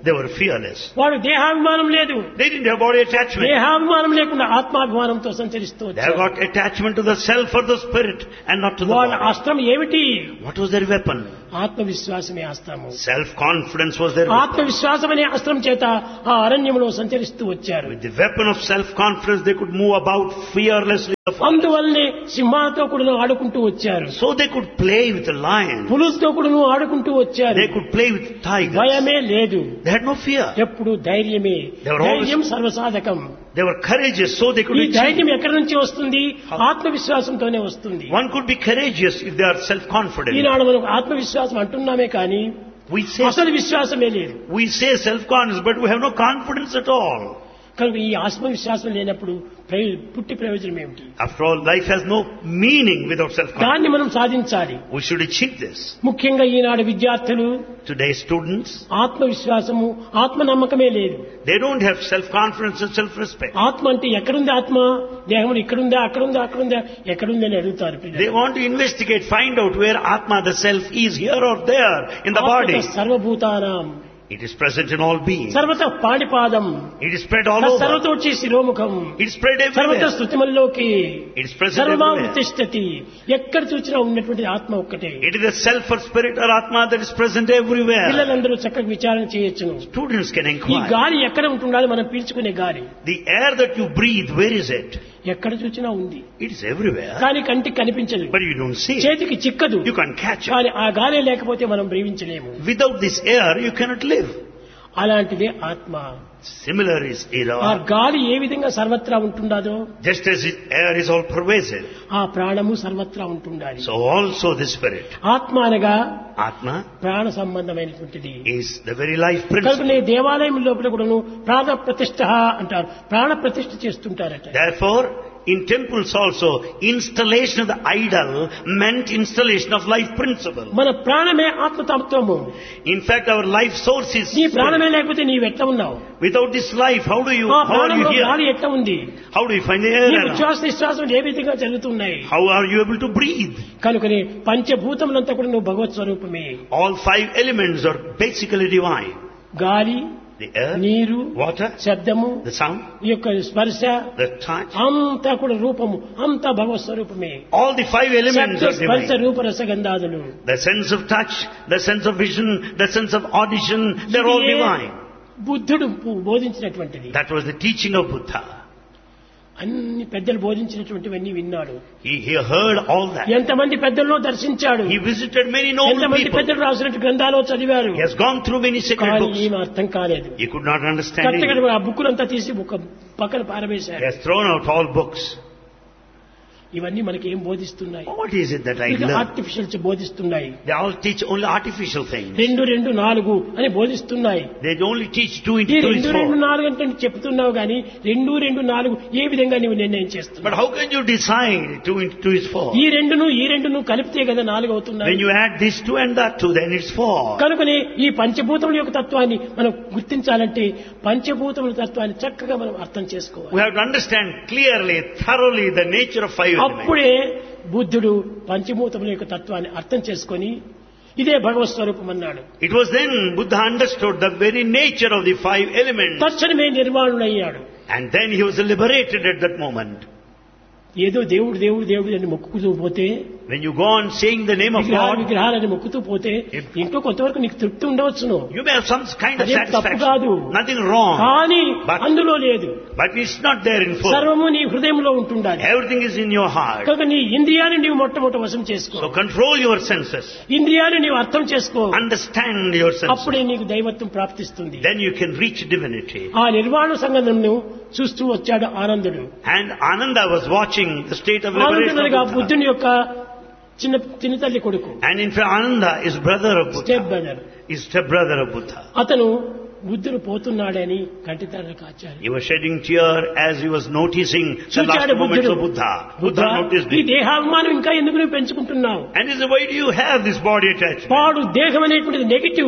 they were fearless. వాడు దేహాభిమానం లేదు. They didn't have body attachment. దేహాభిమానం లేకుండా ఆత్మాభిమానంతో సంచరిస్తూ They have వచ్చారు. got attachment to the self or the spirit and not to the వాళ్ళ body. అస్త్రం ఏమిటి? What was their weapon? ఆత్మవిశ్వాసమే అస్త్రము. Self-confidence was their weapon. ఆత్మవిశ్వాసం అనే అస్త్రం చేత ఆ అరణ్యంలో సంచరిస్తూ వచ్చారు. With the weapon of self-confidence, they could move about fearlessly. అందువల్లనే సింహాలతో కూడా ఆడుకుంటూ వచ్చారు. So they could play with the lion. పులుసుతో కూడా ఆడుకుంటూ వచ్చారు. They could play with tigers. భయమే లేదు. They had no fear. ఎప్పుడు ధైర్యమే. They were always- ధైర్యం సర్వసాధకం. They were courageous, so they could ఈ achieve. ధైర్యం ఎక్కడి నుంచి వస్తుంది? ఆత్మవిశ్వాసంతోనే వస్తుంది. One could be courageous if they are self-confident. ఈనాడు మనం ఆత్మవిశ్వాసం అంటున్నామే కానీ We say, అసలు విశ్వాసమే లేదు. we say self-confidence, but we have no confidence at all. కనుక ఈ ఆత్మవిశ్వాసం లేనప్పుడు ప్రయో- పుట్టి ప్రయోజనం ఏమిటి? After all, life has no meaning without self-confidence. దాన్ని మనం సాధించాలి. We should achieve this. ముఖ్యంగా ఈనాడు విద్యార్థులు Today's students, ఆత్మవిశ్వాసము ఆత్మ నమ్మకమే లేదు. they don't have self-confidence and self-respect. ఆత్మ అంటే ఎక్కడుంది ఆత్మ? దేహం ఇక్కడుందా అక్కడుందా అక్కడుందా ఎక్కడుంది అని అడుగుతారు పిల్లలు. They want to investigate, find out where Atma, the self, is here or there in the body. ఆత్మ సర్వభూతానాం It is present in all beings. సర్వత పాణిపాదం It is spread all over. సర్వతోచి శిరోముఖం It is spread సర్వత everywhere. స్థుతిమల్లోకి It is present సర్వా everywhere. ఉత్తిష్టతి. ఎక్కడ చూసినా ఉన్నటువంటి ఆత్మ ఒక్కటే. It is the self or spirit or Atma that is present everywhere. పిల్లలందరూ చక్కగా విచారణ చేయొచ్చును. Students can ఈ inquire. గాలి ఎక్కడ ఉంటుండాలి? మనం పీల్చుకునే గాలి The air that you breathe, where is it? ఎక్కడ చూసినా ఉంది It is everywhere. కానీ కంటికి కనిపించదు, But you don't see it. చేతికి చిక్కదు. You can't catch it. కానీ ఆ గాలి లేకపోతే మనం బ్రతికించలేము. Without this air, you cannot live. అలాంటిదే ఆత్మ. Similar is ఆ air. గాలి ఏ విధంగా సర్వత్రా ఉంటుండాదో Just as it- air is all pervasive, ఆ ప్రాణము సర్వత్రా ఉంటుండాలి. so also the spirit. ఆత్మ అనగా Atma ప్రాణ సంబంధమైనటువంటిది. is the very life principle. కనుకనే దేవాలయం లోపల కూడాను ప్రాణ ప్రతిష్ఠ అంటారు. ప్రాణ ప్రతిష్ఠ చేస్తుంటారట. Therefore, in temples also, installation of the idol meant installation of life principle. మన ప్రాణమే ఆత్మతత్వము. In fact, our life source is నీ ప్రాణమే spirit. లేకపోతే నీవు ఎట్లా ఉన్నావు? Without this life, how do you, ఆ how are you ప్రాణంలో గాలి here? ఎట్లా ఉంది? How do you find the air నీ around? ఉచ్ఛ్వాస నిశ్వాసం ఏ విధంగా జరుగుతున్నాయి? How are you able to breathe? కనుకనే పంచభూతములంతా కూడా నువ్వు భగవత్ స్వరూపమే. All five elements are basically divine. గాలి, The air, నీరు, water, శబ్దము, the sound, ఈ యొక్క స్పర్శ the touch. అంతా కూడా రూపము, అంతా భగవత్ స్వరూపమే. All the five elements శబ్ద are స్పర్శ divine. Roopa రసగంధాదులు. The sense of touch, the sense of vision, the sense of audition, they're all ఇదే divine. బుద్ధుడు బోధించినటువంటిది. That was the teaching of Buddha. అన్ని పెద్దలు బోధించినటువంటివన్నీ విన్నాడు. He, he heard all that. ఎంతమంది పెద్దలను దర్శించాడు. He visited many noble ఎంతమంది people. పెద్దలు రాసినట్టు గ్రంథాలు చదివారు. He has gone through many sacred కానీ books. ఏమీ అర్థం కాలేదు. He could not understand కరెక్ట్గా it. ఆ బుక్కులంతా తీసి ఒక పక్కన He పారవేశారు. has thrown out all books. ఇవన్నీ మనకి ఏం బోధిస్తున్నాయి? What is it that I ఇది learned? Artificials బోధిస్తున్నాయి. They all teach only artificial things. రెండు రెండు నాలుగు అని బోధిస్తున్నాయి. They only teach two ఈ into two is రెండు రెండు four. నాలుగు అంటే చెప్తున్నావు కానీ రెండు రెండు నాలుగు ఏ విధంగా నువ్వు నిర్ణయం But చేస్తున్నావు? how can you decide two into two is four? ఈ రెండును ఈ రెండును కలిపితే కదా నాలుగు అవుతున్నాయి. When you add this two and that two, then it's four. కనుకనే ఈ పంచభూతముల యొక్క తత్వాన్ని మనం గుర్తించాలంటే పంచభూతముల తత్వాన్ని చక్కగా మనం అర్థం చేసుకోవాలి. We have to understand clearly, thoroughly the nature of five elements. అప్పుడే బుద్ధుడు పంచభూతముల యొక్క తత్వాన్ని అర్థం చేసుకొని ఇదే భగవత్ స్వరూపం అన్నాడు. It was then Buddha understood the very nature of the five elements. తక్షణమే నిర్వాణుడయ్యాడు. And then he was liberated at that moment. ఏదో దేవుడు దేవుడు దేవుడు అని మొక్కుతూ పోతే, When you go on saying the name of విగ్రహాలు God, విగ్రహాలని మొక్కుతూ పోతే ఇంట్లో కొంతవరకు నీకు తృప్తి ఉండవచ్చును. you may have some kind of అదేం తప్పు satisfaction. కాదు. Nothing wrong. కానీ But, అందులో లేదు. but it's not there in full. సర్వము నీ హృదయంలో ఉంటుండాలి. Everything is in your heart. కనుక నీ ఇంద్రియాన్ని నీవు మొట్టమొదటి వశం చేసుకో. So control your senses. ఇంద్రియాన్ని నీవు అర్థం చేసుకో. Understand your senses. అప్పుడే నీకు దైవత్వం ప్రాప్తిస్తుంది. Then you can reach divinity. ఆ నిర్వాణ సంగమంను చూస్తూ వచ్చాడు ఆనందుడు. And Ananda was watching the state of liberation ఆనందుడుగా of Buddha. బుద్ధుని యొక్క చిన్న చిన్న తల్లి కొడుకు, And in fact, Ananda is brother of step Buddha. Brother. Is step brother of Buddha. అతను బుద్ధుడు పోతున్నాడని కంటితర కాచారు. He was shedding tear as he was noticing the last చూచాడు moments బుద్ధుడు. of Buddha. Buddha, Buddha noticed ఈ it. దేహాభిమానం ఇంకా ఎందుకు నువ్వు పెంచుకుంటున్నావు? And he said, why do you have this body attachment? పాడు దేహం అనేటువంటిది నెగిటివ్.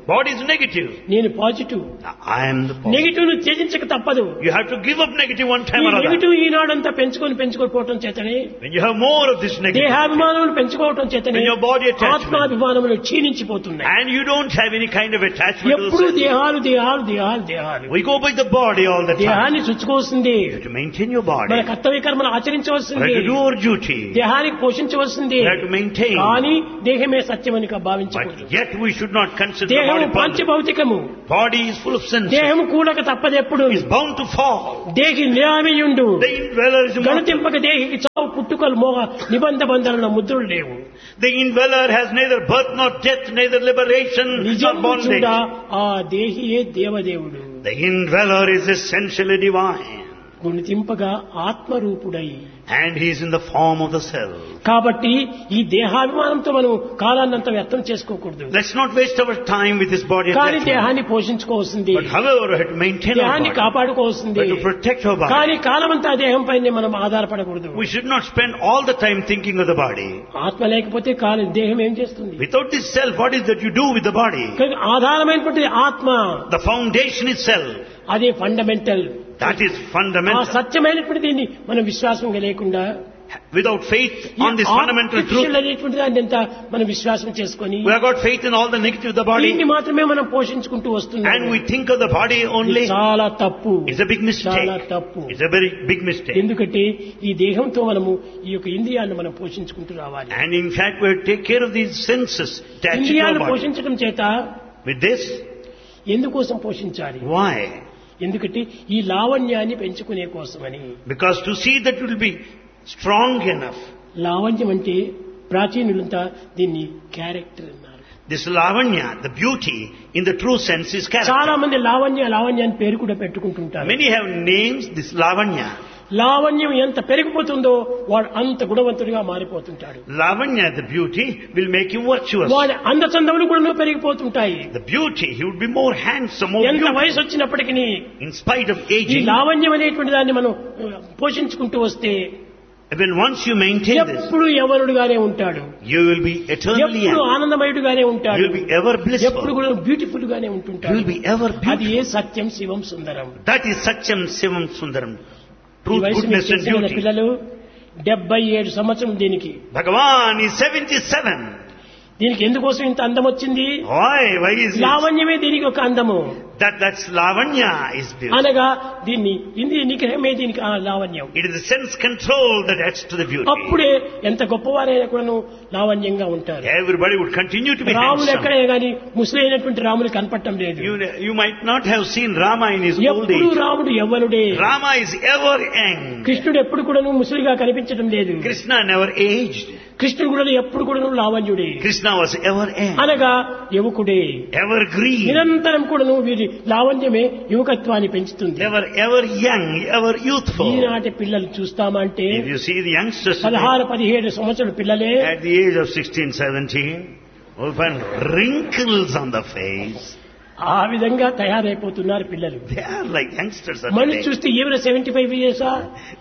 Body is negative. నేను positive. I am the positive. Negative ను త్యజించక తప్పదు. You have to give up negative one time ఈ or other. నెగిటివ్ ఈనాడంతా పెంచుకొని పెంచుకొని పోవటం చేతనే, When you have more of this negative, దేహాభిమానములు పెంచుకోవటం చేతనే when your body attachment, ఆత్మాభిమానములు క్షీణించిపోతున్నాయి. and you don't have any kind of attachment to the ఎప్పుడు self. దేహాలు దేహాలు దేహాలు దేహాలు. We go by the body all the time. దేహాన్ని చుచ్చుకోవాల్సింది, You have to maintain your మన body. కర్తవ్య కర్మను You ఆచరించవలసింది, have to do your duty. దేహానికి పోషించవలసింది. You have to maintain. కానీ దేహమే సత్యమని But భావించకూడదు. yet we should not consider the దేహము body permanent. పంచభౌతికము. Body is full of senses. దేహము కూడక తప్పదెప్పుడు. Is bound to fall. దేహి నిరామయుండు. The indweller is immortal. గణతింపక దేహికి చావు పుట్టుకలు మోహ నిబంధ బంధనల ముద్రలు లేవు. The indweller has neither birth nor death, neither liberation nor నిజము bondage. చూడ ఆ దేహియే దేవదేవుడు. The indweller is essentially divine. గుణతింపగా ఆత్మరూపుడై. And he is in the form of the self. కాబట్టి ఈ దేహాభిమానంతో మనం కాలాన్నంతా వ్యర్థం చేసుకోకూడదు. Let's not waste our time with this body కానీ attachment. దేహాన్ని పోషించుకోవాల్సింది, But however, we have to maintain our దేహాన్ని body. కాపాడుకోవాల్సింది. We have to protect our body. కానీ కాలమంతా దేహం పైనే మనం ఆధారపడకూడదు. We should not spend all the time thinking of the body. ఆత్మ లేకపోతే కాలం దేహం ఏం చేస్తుంది? Without this self, what is that you do with the body? కనుక ఆధారమైనటువంటి ఆత్మ, The foundation itself, అదే ఫండమెంటల్. that is ఆ fundamental. సత్యమైనటువంటి దీన్ని మనం విశ్వాసం లేకుండా Without faith on this fundamental truth, artificial అనేటువంటి దాన్ని ఎంత మనం విశ్వాసం చేసుకొని we have got faith in all the negative of the body, దీన్ని మాత్రమే మనం పోషించుకుంటూ వస్తున్నాం. and we think of the body only. చాలా తప్పు. It's a big mistake. చాలా తప్పు. It's a very big mistake. ఎందుకంటే ఈ దేహంతో మనము ఈ యొక్క ఇంద్రియాలను మనం పోషించుకుంటూ రావాలి. And in fact, we have to take care of these senses attached to our ఇంద్రియాలను body. పోషించడం చేత With this, ఎందుకోసం పోషించాలి? why? ఎందుకంటే ఈ లావణ్యాన్ని పెంచుకునే కోసమని. Because to see that it will be strong enough. లావణ్యం అంటే ప్రాచీనులంతా దీన్ని క్యారెక్టర్ అన్నారు. This lavanya, the beauty in the true sense is character. చాలా మంది లావణ్య లావణ్య అని పేరు కూడా పెట్టుకుంటుంటారు. Many have names this lavanya. లావణ్యం ఎంత పెరిగిపోతుందో వాడు అంత గుణవంతుడిగా మారిపోతుంటాడు. Lavanya, the beauty, will make you virtuous. వాడి అందచందములు కూడా పెరిగిపోతుంటాయి. The beauty, he would be more handsome, more ఎంత beautiful. వయసు వచ్చినప్పటికీ In spite of ఈ aging, లావణ్యం అనేటువంటి దాన్ని మనం పోషించుకుంటూ వస్తే when once you maintain this, ఎప్పుడు యవనుడుగానే ఉంటాడు. you will be eternally ఎప్పుడు young. ఆనందమయుడుగానే ఉంటాడు. You will be ever ఎప్పుడు blissful. కూడా బ్యూటిఫుల్ గానే You ఉంటుంటాడు. will be ever అది ఏ beautiful. Satyam Shivam Sundaram. That is Satyam Sivam Sundaram. ఈ Truth, వయసు goodness మీకు and తెలిసిన beauty. పిల్లలు డెబ్బై ఏడు సంవత్సరం దీనికి. Bhagavan is seventy-seven. దీనికి ఎందుకోసం ఇంత అందం వచ్చింది? Why? Why is it? లావణ్యమే దీనికి ఒక అందము. That that's lavanya is beauty. అనగా దీన్ని ఇంద్రియ నిగ్రహమే దీనికి ఆ లావణ్యం. It is the sense control that adds to the beauty. అప్పుడే ఎంత గొప్పవారైనా కూడాను లావణ్యంగా ఉంటారు. Everybody would continue to be Ramulu handsome. ఎక్కడే గాని ముసలైనటువంటి రాములు కనపడటం లేదు. You, you might not have seen Rama in his old ఎప్పుడు age. రాముడు యవ్వనుడే. Rama is ever young. కృష్ణుడు ఎప్పుడు కూడాను ముసలిగా కనిపించడం లేదు. Krishna never aged. కృష్ణుడు కూడా ఎప్పుడు కూడాను లావణ్యుడే. Krishna was ever young. అనగా యువకుడే. Evergreen. నిరంతరం కూడాను వీరి లావణ్యమే యువకత్వాన్ని పెంచుతుంది. Ever, ever young, ever youthful. ఈనాటి పిల్లలు చూస్తామంటే If you see the youngsters today, పదహారు పదిహేడు సంవత్సరాల పిల్లలే at the age of sixteen, seventeen, will find wrinkles on the face. ఆ విధంగా తయారైపోతున్నారు పిల్లలు. They are like youngsters of మనిషి today. చూస్తే ఏమైనా సెవెంటీ ఫైవ్ ఇయర్సా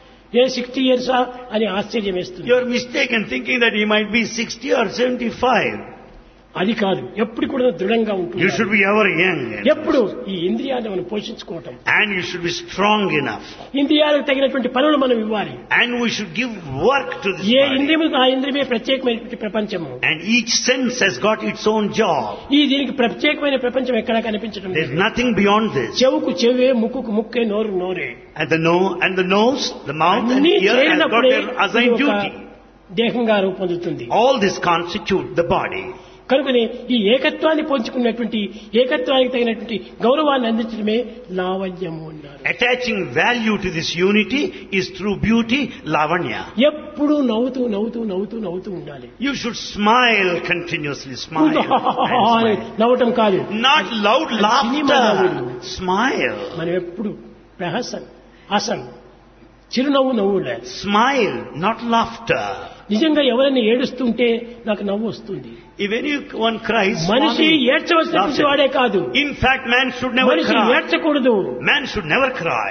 ఏ సిక్స్టీ ఇయర్సా అని ఆశ్చర్యం వేస్తుంది. You are mistaken thinking that he might be sixty or seventy-five. అది కాదు, ఎప్పుడు కూడా దృఢంగా You ఉంటుంది. should be ever young. ఎప్పుడు ఈ ఇంద్రియాలను మనం పోషించుకోవటం, And you should be strong enough. ఇంద్రియాలకు తగినటువంటి పనులు మనం ఇవ్వాలి. And we should give work to this A body. ఇంద్రియములకు ఆ ఇంద్రియమే ప్రత్యేకమైనటువంటి ప్రపంచము. And each sense has got its own job. ఈ దీనికి ప్రత్యేకమైన ప్రపంచం ఎక్కడా కనిపించడం There is లేదు. nothing beyond this. చెవుకు చెవే, ముక్కుకు ముక్కే, నోరు నోరే. And the, no, and the nose, the mouth and అన్నీ ear has got చేరినప్పుడే their assigned ఇది ఒక duty. దేహంగా రూపొందుతుంది. All this constitute the body. కనుకనే ఈ ఏకత్వాన్ని పంచుకున్నటువంటి ఏకత్వానికి తగినటువంటి గౌరవాన్ని అందించడమే లావణ్యము అన్నారు. Attaching value to this unity is through beauty, lavanya. ఎప్పుడు నవ్వుతూ నవ్వుతూ నవ్వుతూ నవ్వుతూ ఉండాలి. You should smile continuously, smile. and smile. నవ్వటం కాదు, Not loud సినిమా laughter. నవ్వులు. Smile. మనం ఎప్పుడు ప్రహసన్ హసన్ చిరునవ్వు నవ్వు. Smile, not laughter. నిజంగా ఎవరైనా ఏడుస్తుంటే నాకు నవ్వు వస్తుంది. If anyone cries, మనిషి Swami ఏడ్చవలసినటువంటి laughs. వాడే కాదు. In fact, man should never మనిషి cry. ఏడ్చకూడదు. Man should never cry.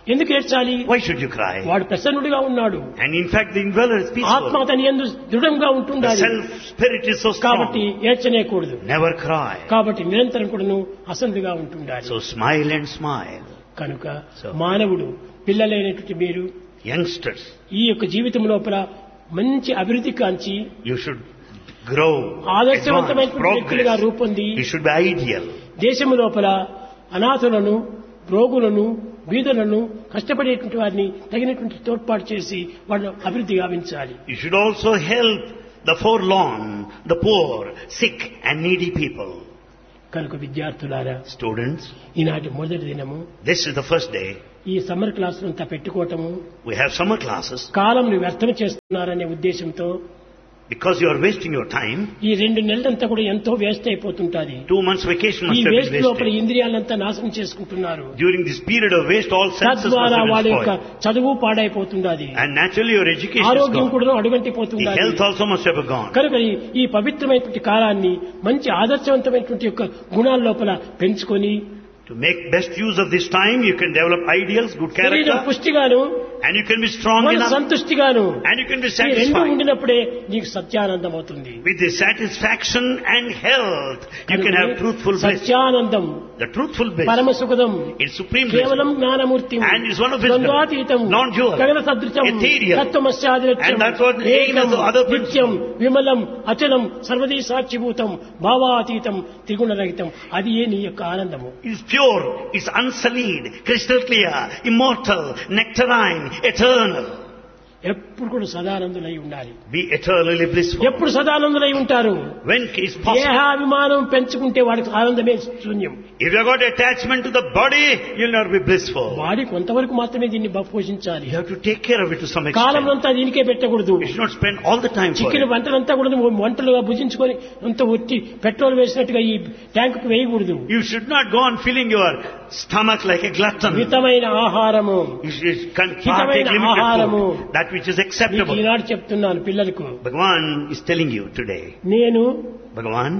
ఎందుకు ఏడ్చాలి? Why should you cry? వాడు ప్రసన్నుడిగా ఉన్నాడు. And in fact, the indweller is ఆత్మ peaceful. అతని యందు దృఢంగా The ఉంటుండాలి. self-spirit is so కాబట్టి strong. ఏడ్చనేకూడదు. Never cry. కాబట్టి నిరంతరం కూడాను అసందుగా ఉంటుండాలి. So smile and smile. కనుక So- మానవుడు పిల్లలైనటువంటి మీరు Youngsters, ఈ యొక్క జీవితం లోపల మంచి అభివృద్ధి కాంచి you should grow, advance, ఆదర్శవంతమైనటువంటి వ్యక్తులుగా progress. రూపొంది You should be ideal. దేశము లోపల అనాథులను, రోగులను, బీదలను, కష్టపడేటువంటి వారిని తగినటువంటి తోడ్పాటు చేసి వాళ్ళను అభివృద్ధి గావించాలి. You should also help the forlorn, the poor, sick and needy people. కనుక విద్యార్థులారా, Students, ఈనాటి మొదటి దినము this is the first day. ఈ summer క్లాసులంతా పెట్టుకోవటము We have summer classes. కాలంను వ్యర్థం చేస్తున్నారనే ఉద్దేశంతో Because you are wasting your time, ఈ రెండు నెలలంతా కూడా ఎంతో వేస్ట్ అయిపోతుంటాది. two months vacation ఈ must have వేస్ట్ been లోపల wasted. ఇంద్రియాలంతా నాశనం చేసుకుంటున్నారు. During this period of waste, all senses must తద్వారా have వాళ్ళ been యొక్క spoiled. చదువు పాడైపోతుండాది. And naturally your education is ఆరోగ్యం gone. కూడా The అడుగంటిపోతుండాలి. health also must have gone. కనుక ఈ- ఈ పవిత్రమైనటువంటి కాలాన్ని మంచి ఆదర్శవంతమైనటువంటి యొక్క గుణాల లోపల పెంచుకొని To make best use of this time, you can develop ideals, good శరీరం character, పుష్టిగాను, and you can be strong మన enough, సంతుష్టిగాను, and you can be ఈ రెండు satisfied. ఉండినప్పుడే నీకు సత్యానందం అవుతుంది. With the satisfaction and health, you can have truthful bliss. Satyanandam, The truthful bliss పరమ సుఖదం, is supreme bliss. కేవలం Gnanamurthy, And is one of wisdom, ద్వంద్వాతీతం, non-dual, గగన సదృశం, ethereal. తత్వమస్యాదిలక్ష్యం, And that's what ఏకం, aim of other principles. నిత్యం, విమలం, అచలం, సర్వదీ సాక్షిభూతం, భావాతీతం, త్రిగుణరహితం. అది ఏ నీ యొక్క ఆనందము. It's pure, it's unsullied, crystal clear, immortal, nectarine, eternal. ఎప్పుడు కూడా సదానందులై ఉండాలి. Be eternally blissful. ఎప్పుడు సదానందులై ఉంటారు? When is possible? దేహాభిమానం పెంచుకుంటే వాడికి ఆనందమే శూన్యం. If you have got attachment to the body, you'll never be blissful. వాడి కొంతవరకు మాత్రమే దీన్ని బ- పోషించాలి. You have to take care of it to some column extent. అంతా దీనికే పెట్టకూడదు. You should not spend all the time for చిక్కిన it. వంటలంతా కూడా నువ్వు వంటలుగా భుజించుకొని అంత ఒట్టి పెట్రోల్ వేసినట్టుగా ఈ ట్యాంకుకు వేయకూడదు. You should not go on filling your stomach like a glutton. మితమైన ఆహారము, You should con- హితమైన partake limited ఆహారము. food, that which is నీకు acceptable. ఈనాడు చెప్తున్నాను పిల్లలకు. Bhagavan is telling you today. నేను Bhagavan,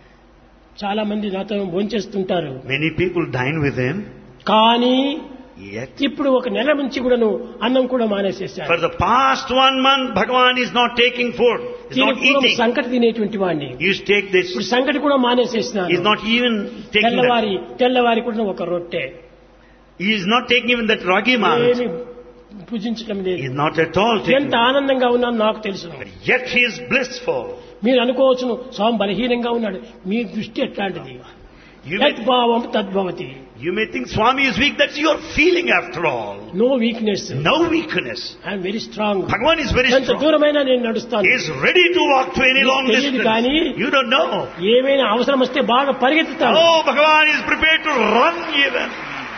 చాలా మంది నాతో భోంచేస్తుంటారు. many people dine with him, కానీ yet ఇప్పుడు ఒక నెల నుంచి కూడాను అన్నం కూడా మానేసేసారు. for the past one month, Bhagavan is not taking food. He's not పూర్వం eating. సంకటి తినేటువంటి వాడిని He used to take this. ఇప్పుడు సంకటి కూడా మానేసేసినాను. He's not even taking that. తెల్లవారి తెల్లవారి కూడా ఒక రొట్టె He is not taking even that ragi malt. ఏమి పూజించడం He లేదు. is not at all taking ఎంత ఆనందంగా ఉన్నాను నాకు తెలుసు. But yet he is blissful. మీరు అనుకోవచ్చును స్వామి బలహీనంగా ఉన్నాడు. మీ దృష్టి ఎట్లాంటిది? You may, యద్భావం తద్భవతి. you may think Swami is weak. That's your feeling after all. No weakness, No weakness. I'm very strong. Bhagavan is very ఎంత strong. దూరమైనా నేను నడుస్తాను. He is ready to walk to any నీకు long తెలియదు distance. కానీ You don't know. ఏమైనా అవసరం వస్తే బాగా పరిగెత్తుతాను. Oh, Bhagavan is prepared to run even.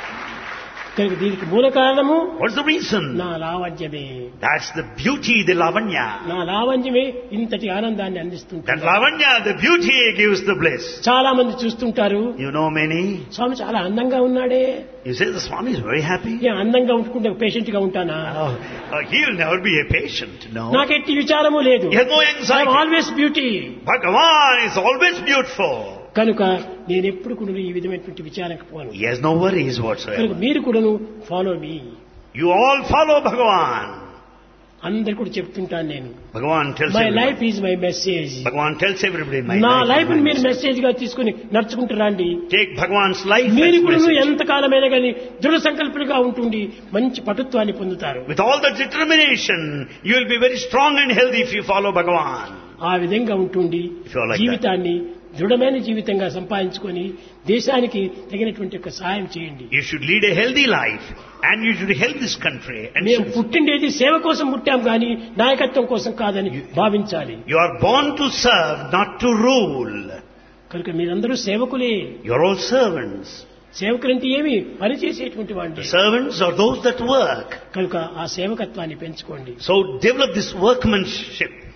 కనుక దీనికి మూల కారణము What's the reason? నా లావణ్యమే. That's the beauty, the lavanya. నా లావణ్యమే ఇంతటి ఆనందాన్ని అందిస్తుంటారు. That lavanya, the beauty gives the bliss. చాలా మంది చూస్తుంటారు, You know many. స్వామి చాలా అందంగా ఉన్నాడే. You say the Swami is very happy. నేను అందంగా ఉంటుకుంటే పేషెంట్ గా ఉంటానా? Oh, oh, he will never be a patient. No. నాకు ఎట్టి విచారము లేదు. He has no anxiety. Always beauty. Bhagavan is always beautiful. కనుక నేను ఎప్పుడు కూడా ఈ విధమైనటువంటి విచారణకు పోను. He has no worries కనుక whatsoever. మీరు కూడాను follow me. You all follow Bhagavan. అందరు కూడా చెప్తుంటాను నేను. Bhagavan tells my everybody. Life is my message. Bhagavan tells everybody, my నా life లైఫ్ is my మీరు message. మెసేజ్ గా తీసుకుని నడుచుకుంటూ రండి. Take Bhagavan's life మీరు as కూడా message. ఎంత కాలమైనా కానీ దృఢ సంకల్పులుగా ఉంటుండి మంచి పటుత్వాన్ని పొందుతారు. With all the determination, you will be very strong and healthy if you follow Bhagavan. ఆ విధంగా ఉంటుండి If you are like జీవితాన్ని దృఢమైన జీవితంగా సంపాదించుకొని దేశానికి తగినటువంటి ఒక సహాయం చేయండి. You should lead a healthy life and you should help this country. And మేము పుట్టిండేది సేవ కోసం పుట్టాం కానీ నాయకత్వం కోసం కాదని భావించాలి. you are born to serve, not to rule. కనుక మీరందరూ సేవకులే. You are all servants. సేవకులంటే ఏమి పని చేసేటువంటి The వాడి. servants are those that work. కనుక ఆ సేవకత్వాన్ని పెంచుకోండి. So develop this workmanship.